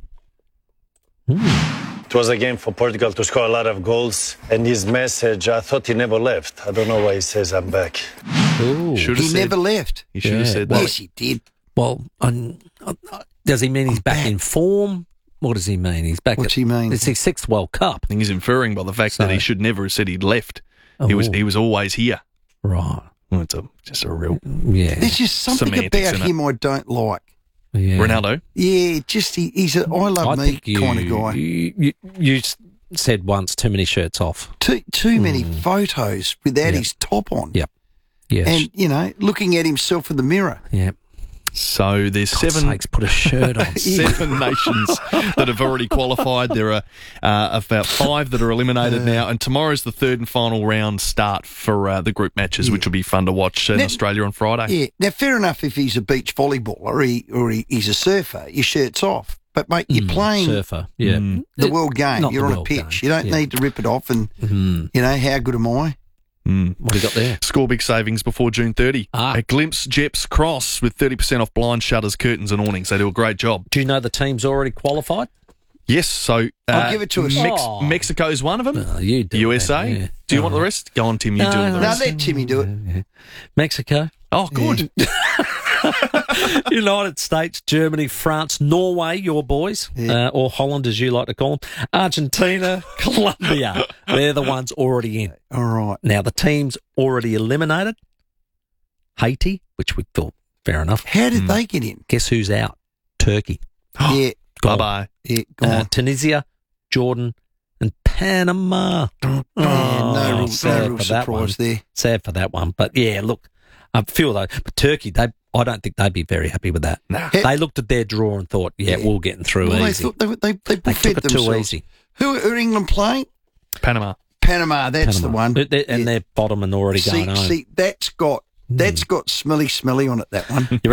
It was a game for Portugal to score a lot of goals, and his message, I thought he never left. I don't know why he says I'm back. Ooh. He said, never left. He should have Yeah. said Well, that. Yes, he did. Well, um, uh, does he mean he's back, in form? What does he mean? He's back. What's at, he mean? It's his sixth World Cup. I think he's inferring by the fact So- that he should never have said he'd left. He was Oh. he was always here. Right. Well, it's a, just a real Yeah. There's just something Semantics, about innit? him I don't like. Yeah. Ronaldo. Yeah, just he, he's a I love I me think you, kind of guy. You, you, you s- said once too many shirts off. Too too many photos without Yep. his top on. Yep. Yes. And, you know, looking at himself in the mirror. Yep. So there's God's seven sakes, put a shirt on. seven nations that have already qualified. There are uh, about five that are eliminated now, and tomorrow's the third and final round start for uh, the group matches, which will be fun to watch in Now- Australia on Friday. Yeah. Now, fair enough if he's a beach volleyballer or, he, or he, he's a surfer, your shirt's off. But, mate, you're playing Surfer. Yeah. Mm. the world game. Not You're the on a world pitch. game. You don't Yeah. need to rip it off and, Mm. you know, how good am I? Mm. What do you got there? Score big savings before June thirtieth. Ah. At Glimpse Jeps Cross with thirty percent off blind shutters, curtains and awnings. They do a great job. Do you know the team's already qualified? Yes, so uh, I'll give it to us. Mex- Oh. Mexico's one of them. Oh, you do U S A. that, yeah. Do you want the rest? Go on, Tim. You No, do the no, Now, rest. let Timmy do it. Mexico, Oh, good. United States, Germany, France, Norway, your boys, Yeah. uh, or Holland as you like to call them, Argentina, Colombia. They're the ones already in. All right. Now, the teams already eliminated. Haiti, which we thought, fair enough. How did they get in? Guess who's out? Turkey. yeah. Gone. Bye-bye. Yeah, go Uh, on. Tunisia, Jordan, and Panama. Yeah, no real, sad no real for that one. surprise there. Sad for that one. But yeah, look, I feel though, but Turkey, they, I don't think they'd be very happy with that. Nah. They looked at their draw and thought, yeah, Yeah. we're getting through Well, they easy. thought they, they, they, They fed took it too themselves. easy. Who are England playing? Panama. Panama, that's Panama. the one. They- they- and Yeah. they're bottom and already see, going home. see, that's got that's got smelly, smelly on it. That one. You reckon?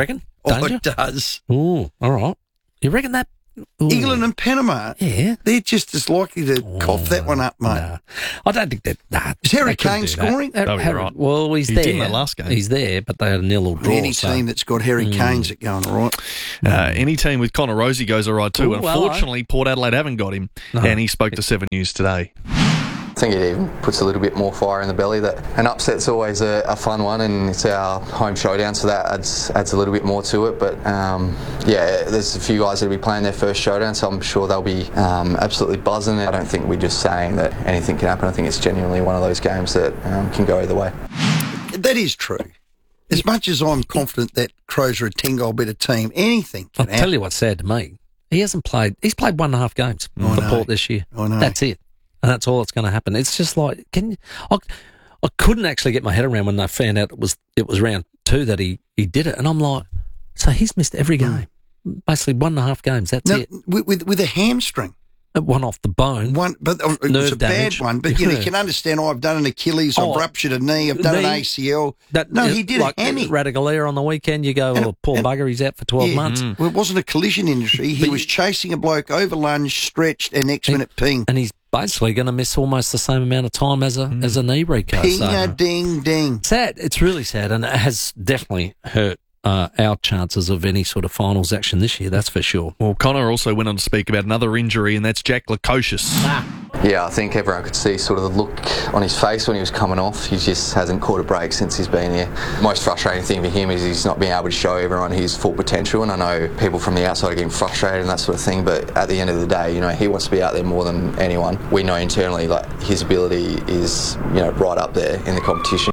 Oh, Don't you? it does. Ooh, all right. You reckon that? Ooh. England and Panama, Yeah. they're just as likely to cough that one up, mate. Nah. I don't think that. Nah, Is Harry they couldn't Kane do that. scoring? Har- Oh, you're Harry- right. Well, he's He there. did in that last game. He's there, but they had a nil or draw. Any so- team that's got Harry Mm. Kane's it going all right. Uh, any team with Connor Rosie goes all right too. Ooh, well, Unfortunately, Port Adelaide haven't got him, No. and he spoke to Seven News today. I think it even puts a little bit more fire in the belly. That an upset's always a, a fun one, and it's our home showdown, so that adds adds a little bit more to it. But um, yeah, there's a few guys that'll be playing their first showdown, so I'm sure they'll be um, absolutely buzzing. I don't think we're just saying that anything can happen. I think it's genuinely one of those games that um, can go either way. That is true. As much as I'm confident that Crows are a ten-goal better team, anything I'll can happen. tell you what's sad to me. He hasn't played. He's played one and a half games I for know. Port this year. I know. That's it, and that's all that's going to happen. It's just like, can you, I, I couldn't actually get my head around when they found out it was it was round two that he, he did it, and I'm like, so he's missed every game, basically one and a half games. That's Now, it. with, with, with a hamstring. One off the bone. One, but it was Nerve a bad damage. one. But you, know, you can understand. Oh, I've done an Achilles. Oh, I've ruptured a knee. I've done knee. an A C L. That, no, he did like a hammy. Radaglia on the weekend. You go, And- oh, poor and- bugger, he's out for twelve Yeah. months. Well, it wasn't a collision injury. He But was you- chasing a bloke over lunge, stretched, and next minute ping. And he's basically going to miss almost the same amount of time as a as a knee reco. Ping So- a ding ding. Sad. It's really sad, and it has definitely hurt uh, our chances of any sort of finals action this year. That's for sure. Well, Connor also went on to speak about another injury, and that's Jack Lukosius. Yeah, I think everyone could see sort of the look on his face when he was coming off. He just hasn't caught a break since he's been here. Most frustrating thing for him is he's not being able to show everyone his full potential, and I know people from the outside are getting frustrated and that sort of thing, but at the end of the day, you know, he wants to be out there more than anyone. We know internally, like, his ability is, you know, right up there in the competition.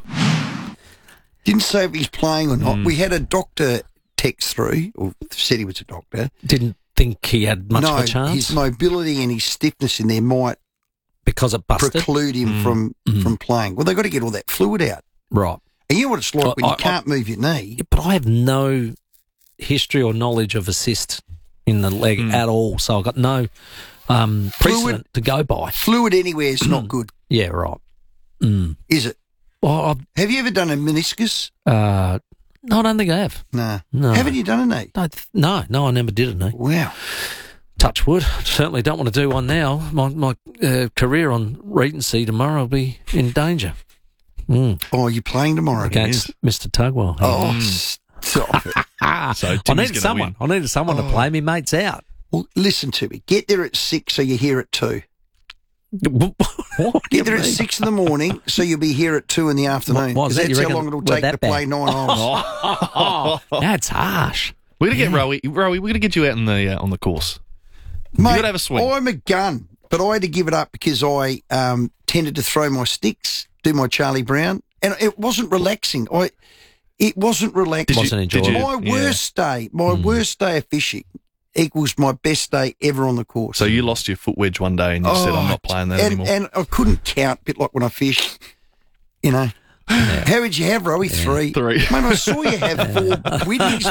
Didn't say if he's playing or not. Mm. We had a doctor text through, or said he was a doctor. Didn't think he had much no, of a chance his mobility and his stiffness in there might because it busted. preclude him Mm. from, Mm. from playing. Well, they've got to get all that fluid out. Right. And you know what it's like I- when I- you can't move your knee. But I have no history or knowledge of assist in the leg Mm. at all, so I've got no um, precedent to go by. Fluid anywhere is not good, Yeah, right. Mm. is it? Well, I've, Have you ever done a meniscus? uh, no, I don't think I have. No. No. Haven't you done a knee? No, th- no, no, I never did a knee. Wow. Touch wood. Certainly don't want to do one now. My my uh, career on Regency tomorrow will be in danger. Mm. Oh, you're playing tomorrow Against Mister Tugwell. Oh, stop it. So I Timmy's needed gonna someone. win. I needed someone to play. Me mate's out. Well, listen to me. Get there at six so you're here at two. What do you Get there at mean? six in the morning so you'll be here at two in the afternoon. What- what is Because that? You that's how reckon long it'll we're take that to bad? play nine holes. Oh, that's harsh. We're gonna get Rowie. Rowie, we're gonna get you out in the uh, on the course. Mate, you gotta have a swing. I'm a gun, but I had to give it up because I um, tended to throw my sticks, do my Charlie Brown, and it wasn't relaxing. I, it wasn't relaxing. Wasn't enjoyable. did you- My Yeah. worst day, my worst day of fishing equals my best day ever on the course. So you lost your foot wedge one day, and you said, "I'm not playing that and, anymore." And I couldn't count, a bit like when I fish, you know. How would you have, Rowie? Three. Three. Mate, I saw you have four Whitneys,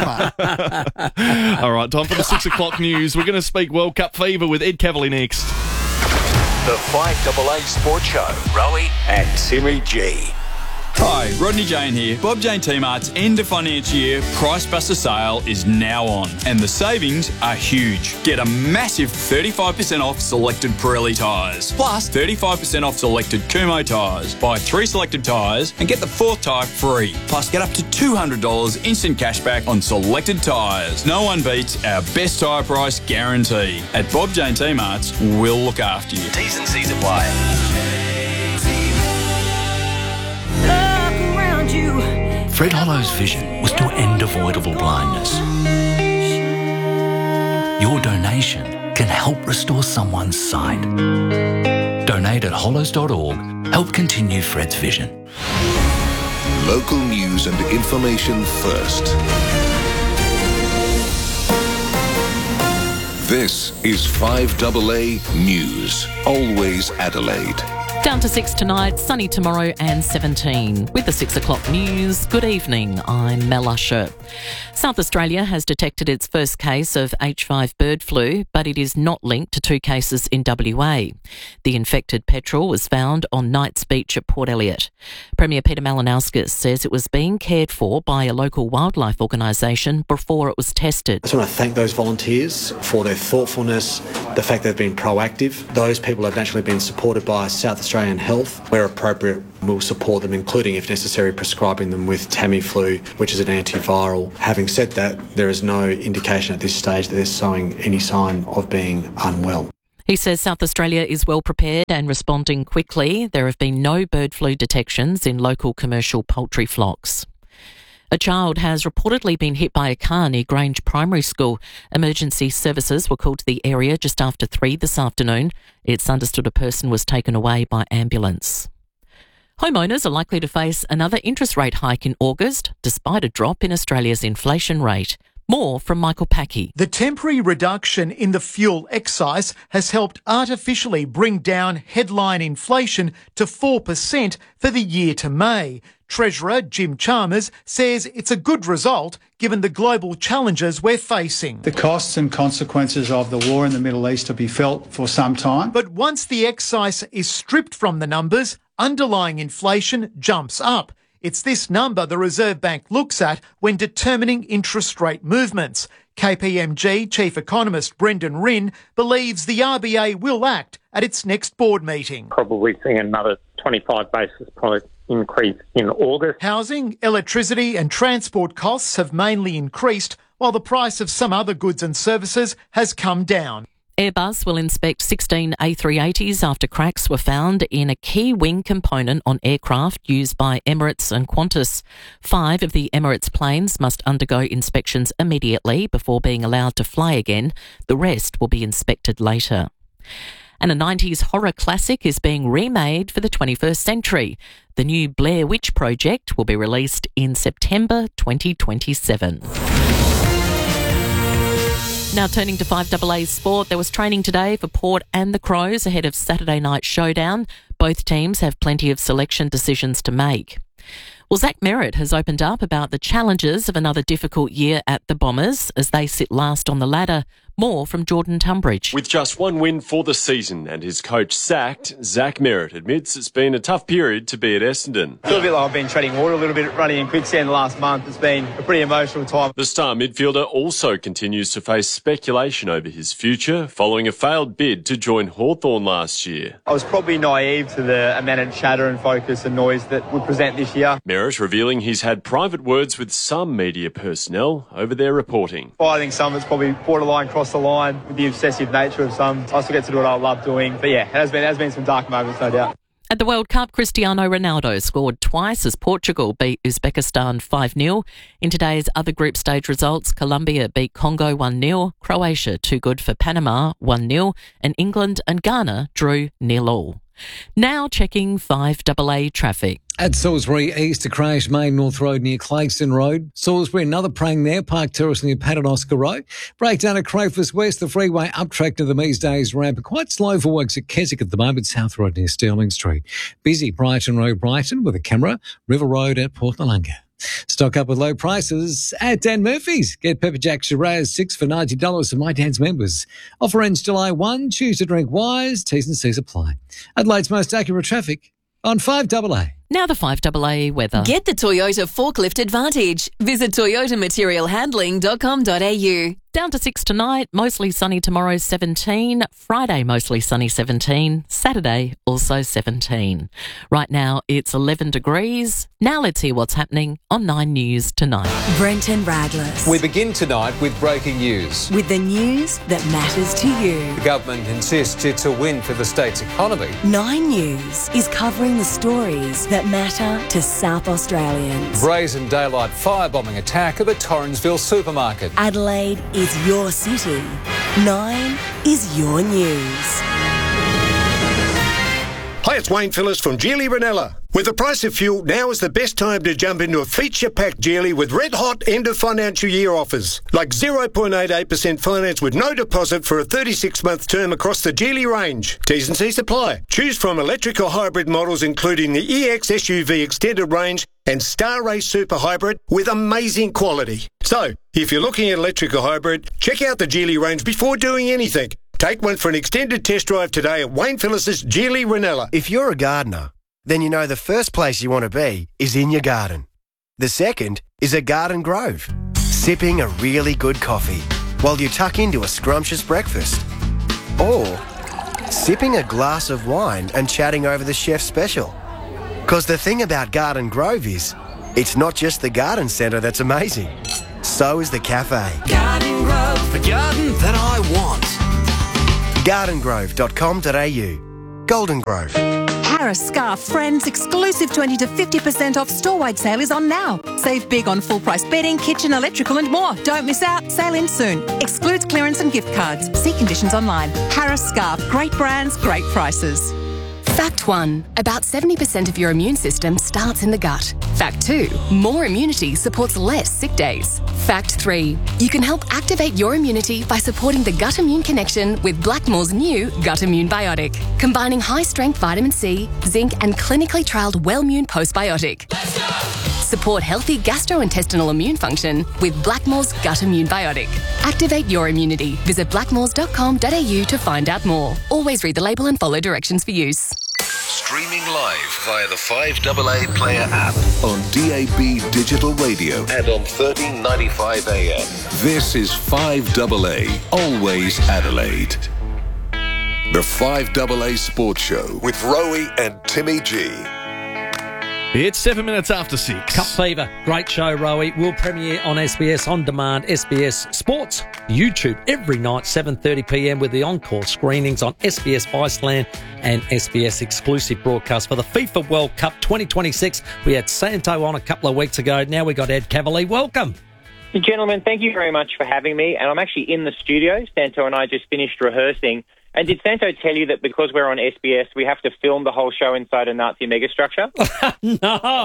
mate. All right, time for the six o'clock news. We're going to speak World Cup fever with Ed Cavalier next. The five A A Sports Show. Rowie and Timmy G. Hi, Rodney Jane here. Bob Jane T-Mart's end of financial year Price Buster sale is now on, and the savings are huge. Get a massive thirty-five percent off selected Pirelli tyres, plus thirty-five percent off selected Kumho tyres. Buy three selected tyres and get the fourth tyre free. Plus, get up to two hundred dollars instant cashback on selected tyres. No one beats our best tyre price guarantee. At Bob Jane T-Mart's, we'll look after you. T's and C's apply. Fred Hollow's vision was to end avoidable blindness. Your donation can help restore someone's sight. Donate at hollows dot org. Help continue Fred's vision. Local news and information first. This is five A A News. Always Adelaide. Down to six tonight, sunny tomorrow and seventeen. With the six o'clock news, good evening, I'm Mel Usher. South Australia has detected its first case of H five bird flu, but it is not linked to two cases in W A. The infected petrel was found on Knights Beach at Port Elliot. Premier Peter Malinauskas says it was being cared for by a local wildlife organisation before it was tested. I just want to thank those volunteers for their thoughtfulness, the fact they've been proactive. Those people have naturally been supported by South Australian Health. Where appropriate, we'll support them, including, if necessary, prescribing them with Tamiflu, which is an antiviral. Having said that, there is no indication at this stage that they're showing any sign of being unwell. He says South Australia is well prepared and responding quickly. There have been no bird flu detections in local commercial poultry flocks. A child has reportedly been hit by a car near Grange Primary School. Emergency services were called to the area just after three this afternoon. It's understood a person was taken away by ambulance. Homeowners are likely to face another interest rate hike in August, despite a drop in Australia's inflation rate. More from Michael Packey. The temporary reduction in the fuel excise has helped artificially bring down headline inflation to four percent for the year to May. Treasurer Jim Chalmers says it's a good result given the global challenges we're facing. The costs and consequences of the war in the Middle East will be felt for some time. But once the excise is stripped from the numbers, underlying inflation jumps up. It's this number the Reserve Bank looks at when determining interest rate movements. K P M G Chief Economist Brendan Rinn believes the R B A will act at its next board meeting. Probably seeing another twenty-five basis point increase in August. Housing, electricity and transport costs have mainly increased, while the price of some other goods and services has come down. Airbus will inspect sixteen A three eighties after cracks were found in a key wing component on aircraft used by Emirates and Qantas. Five of the Emirates planes must undergo inspections immediately before being allowed to fly again. The rest will be inspected later. And a nineties horror classic is being remade for the twenty-first century. The new Blair Witch Project will be released in September twenty twenty-seven. Now turning to five A A sport, there was training today for Port and the Crows ahead of Saturday night showdown. Both teams have plenty of selection decisions to make. Well, Zach Merritt has opened up about the challenges of another difficult year at the Bombers as they sit last on the ladder. More from Jordan Tunbridge. With just one win for the season and his coach sacked, Zach Merritt admits it's been a tough period to be at Essendon. I feel a bit like I've been treading water a little bit, running in quicksand the last month. It's been a pretty emotional time. The star midfielder also continues to face speculation over his future following a failed bid to join Hawthorn last year. I was probably naive to the amount of chatter and focus and noise that would present this year. Merritt revealing he's had private words with some media personnel over their reporting. Well, I think some of it's probably borderline cross the line with the obsessive nature of some. I still get to do what I love doing. But yeah, it has been, it has been some dark moments, no doubt. At the World Cup, Cristiano Ronaldo scored twice as Portugal beat Uzbekistan five nil. In today's other group stage results, Colombia beat Congo one nil, Croatia too good for Panama one nil, and England and Ghana drew nil all. Now checking five A A traffic. At Salisbury East, a crash Main North Road near Clayston Road. Salisbury, another prang there. Park Terrace near Paternoster Road. Breakdown at Crowfoot West, the freeway up track to the Mees Days ramp. Quite slow for works at Keswick at the moment. South Road near Stirling Street. Busy Brighton Road, Brighton with a camera. River Road at Port Nalunga. Stock up with low prices at Dan Murphy's. Get Pepper Jack Shiraz six for ninety dollars for My Dan's members. Offer ends July first. Choose to drink wise. T's and C's apply. Adelaide's most accurate traffic on five A A. Now the five A A weather. Get the Toyota Forklift Advantage. Visit toyota material handling dot com dot a u. Down to six tonight, mostly sunny tomorrow, seventeen. Friday, mostly sunny, seventeen. Saturday, also seventeen. Right now, it's eleven degrees. Now let's hear what's happening on Nine News tonight. Brenton Radless. We begin tonight with breaking news. With the news that matters to you. The government insists it's a win for the state's economy. Nine News is covering the stories that matter to South Australians. Brazen daylight firebombing attack of a Torrensville supermarket. Adelaide is your city. Nine is your news. Hi, it's it's Wayne Phillips from Geely Ranella. With the price of fuel, now is the best time to jump into a feature-packed Geely with red-hot end-of-financial year offers. Like zero point eight eight percent finance with no deposit for a thirty-six month term across the Geely range. T's and C's apply. Choose from electric or hybrid models including the E X S U V Extended Range and Star Race Super Hybrid with amazing quality. So, if you're looking at electric or hybrid, check out the Geely range before doing anything. Take one for an extended test drive today at Wayne Phillips' Geely Ranella. If you're a gardener, then you know the first place you want to be is in your garden. The second is a garden grove, sipping a really good coffee while you tuck into a scrumptious breakfast. Or sipping a glass of wine and chatting over the chef's special. Because the thing about Garden Grove is, it's not just the garden centre that's amazing. So is the cafe. Garden Grove, the garden that I want. garden grove dot com dot a u. Golden Grove. Harris Scarf Friends exclusive twenty to fifty percent off store-wide sale is on now. Save big on full-price bedding, kitchen, electrical and more. Don't miss out. Sale ends soon. Excludes clearance and gift cards. See conditions online. Harris Scarf. Great brands, great prices. Fact one, about seventy percent of your immune system starts in the gut. Fact two, more immunity supports less sick days. Fact three, you can help activate your immunity by supporting the gut immune connection with Blackmore's new Gut Immune Biotic, combining high-strength vitamin C, zinc and clinically trialled Wellmune Postbiotic. Support healthy gastrointestinal immune function with Blackmore's Gut Immune Biotic. Activate your immunity. Visit blackmores dot com dot a u to find out more. Always read the label and follow directions for use. Streaming live via the five A A Player app on D A B Digital Radio and on thirteen ninety-five A M. This is five A A, always Adelaide. The five A A Sports Show with Rowie and Timmy G. It's seven minutes after six. Cup Fever, great show, Rowie. Will premiere on S B S On Demand, S B S Sports, YouTube every night, seven thirty p m with the encore screenings on S B S Viceland and S B S exclusive broadcast for the FIFA World Cup twenty twenty-six. We had Santo on a couple of weeks ago. Now we got Ed Cavalier. Welcome. Gentlemen, thank you very much for having me. And I'm actually in the studio. Santo and I just finished rehearsing. And did Santo tell you that because we're on S B S, we have to film the whole show inside a Nazi megastructure? no,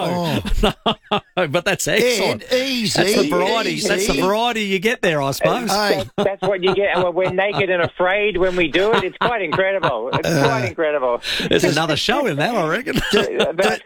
oh. no, but that's excellent. Ed, easy, that's the variety. easy. That's the variety you get there, I suppose. That's, that's what you get. And we're naked and afraid when we do it. It's quite incredible. It's uh, quite incredible. There's another show in that, I reckon. Do,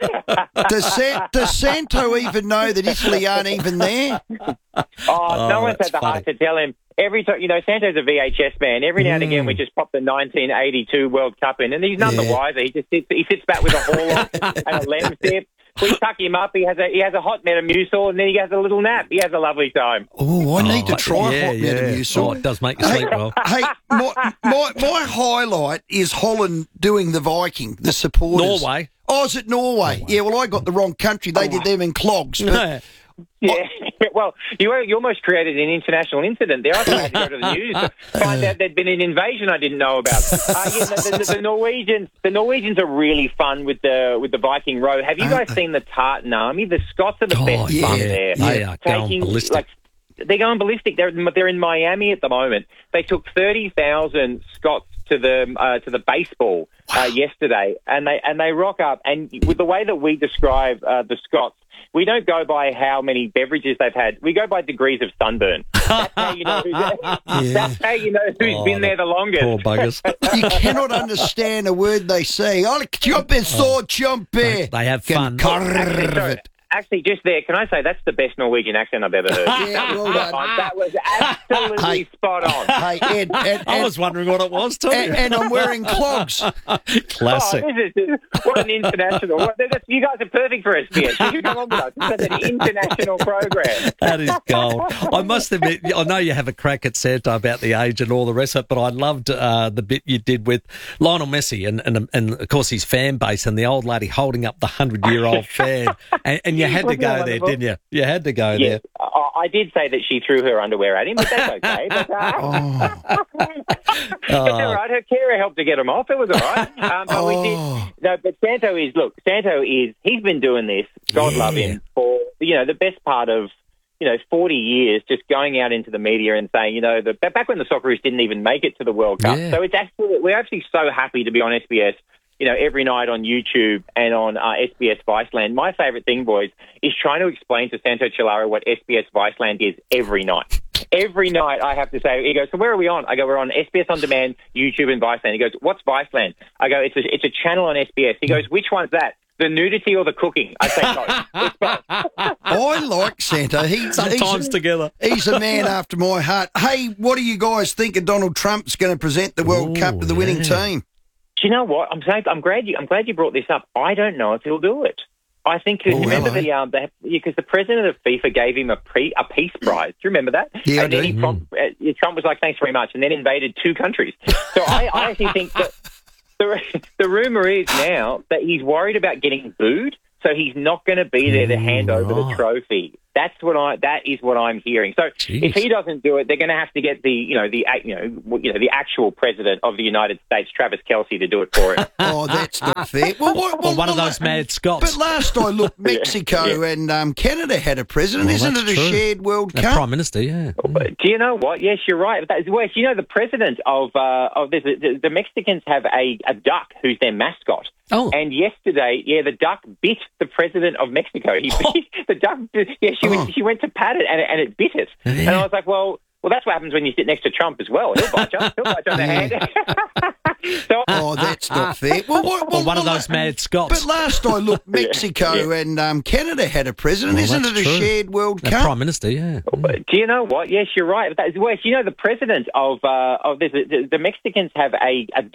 do, does, San, does Santo even know that Italy aren't even there? Oh, oh no one's had the funny. heart to tell him. Every time, you know, Santo's a V H S man. Every now and again, we just pop the nineteen eighty-two World Cup in, and he's none yeah. the wiser. He just sits, he sits back with a haul and a lem sip. We tuck him up. He has a he has a hot Metamucil, and then he has a little nap. He has a lovely time. Oh, I need oh, to try yeah, hot yeah. Metamucil. Oh, it does make you sleep hey, well. Hey, my, my my highlight is Holland doing the Viking, the supporters. Norway. Oh, is it Norway? Norway? Yeah, well, I got the wrong country. They oh, did them in clogs. But no. Yeah, well, you you almost created an international incident there. I thought I had to go to the news to find out there'd been an invasion I didn't know about. Uh, yeah, the, the, the Norwegians, the Norwegians are really fun with the with the Viking row. Have you guys seen the Tartan Army? The Scots are the oh, best yeah. fun there. They are going ballistic. Like, they're going ballistic. They're they're in Miami at the moment. They took thirty thousand Scots to the uh, to the baseball uh, yesterday, and they and they rock up. And with the way that we describe uh, the Scots, we don't go by how many beverages they've had. We go by degrees of sunburn. That's how you know who's, yeah. that's how you know who's oh, been there the longest. Poor buggers. You cannot understand a word they say. Oh, chumpe so chumpe. They, they have fun. Carve it. Actually, just there, can I say that's the best Norwegian accent I've ever heard? Yeah, well done. Oh, that was absolutely hey, spot on. Hey, Ed, Ed, Ed, I was wondering what it was too. And, and I'm wearing clogs. Classic. Oh, this is, what an international. What, you guys are perfect for S B S. You should come on with us. This is an international program. That is gold. I must admit, I know you have a crack at Santo about the age and all the rest of it, but I loved uh, the bit you did with Lionel Messi and, and, and of course, his fan base and the old lady holding up the hundred-year-old fan. And, and you had to go there, didn't you? You had to go yes. there. I, I did say that she threw her underwear at him, but that's okay. But, uh, oh. it's all right. Her carer helped to get him off. It was all right. Um, but oh. we did. No, but Santo is, look, Santo is, he's been doing this, God yeah. love him, for, you know, the best part of, you know, forty years, just going out into the media and saying, you know, the, back when the Socceroos didn't even make it to the World Cup. Yeah. So it's actually, we're actually so happy to be on S B S. you know, every night on YouTube and on uh, S B S Viceland. My favourite thing, boys, is trying to explain to Santo Cilauro what S B S Viceland is every night. Every night I have to say, he goes, so where are we on? I go, we're on S B S On Demand, YouTube and Viceland. He goes, what's Viceland? I go, it's a, it's a channel on S B S. He goes, which one's that? The nudity or the cooking? I say no. It's both. I like Santa. He, Sometimes he's, together. He's a man after my heart. Hey, what do you guys think of Donald Trump's going to present the World Ooh, Cup to the winning yeah. team? Do you know what? I'm saying, I'm glad you I'm glad you brought this up. I don't know if he'll do it. I think Oh, remember hello. the um the, because the president of FIFA gave him a pre a peace prize. Do you remember that? Yeah, and I then do. he Trump, uh, Trump was like, "Thanks very much," and then invaded two countries. So I, I actually think that the the rumor is now that he's worried about getting booed, so he's not going to be there to hand over the trophy. That's what I. That is what I'm hearing. So Jeez. if he doesn't do it, they're going to have to get the you know the you know you know the actual president of the United States, Travis Kelce, to do it for him. Oh, that's not fair. Well, what, Or well, one of well, those mad Scots. But last I looked, Mexico and um, Canada had a president. Well, Isn't it that's a true. shared World The Cup? Prime Minister, yeah. Do you know what? Yes, you're right. That is, Wes, you know the president of uh, of this, the, the Mexicans have a, a duck who's their mascot. Oh. And yesterday, yeah, the duck bit the president of Mexico. He bit the duck. Yeah, she Oh. went, she went to pat it, and it, and it bit it. Yeah. And I was like, well. Well, that's what happens when you sit next to Trump as well. He'll bite you. He'll bite you on the hand. so, Oh, that's not fair. Well, what, Or well, one of well, those mad Scots. But last I looked, Mexico and um, Canada had a president. Well, Isn't it that's a true. shared World The Cup? Prime Minister, yeah. Do you know what? Yes, you're right. That is, Wes, you know the president of uh, of this, the, the Mexicans have a, a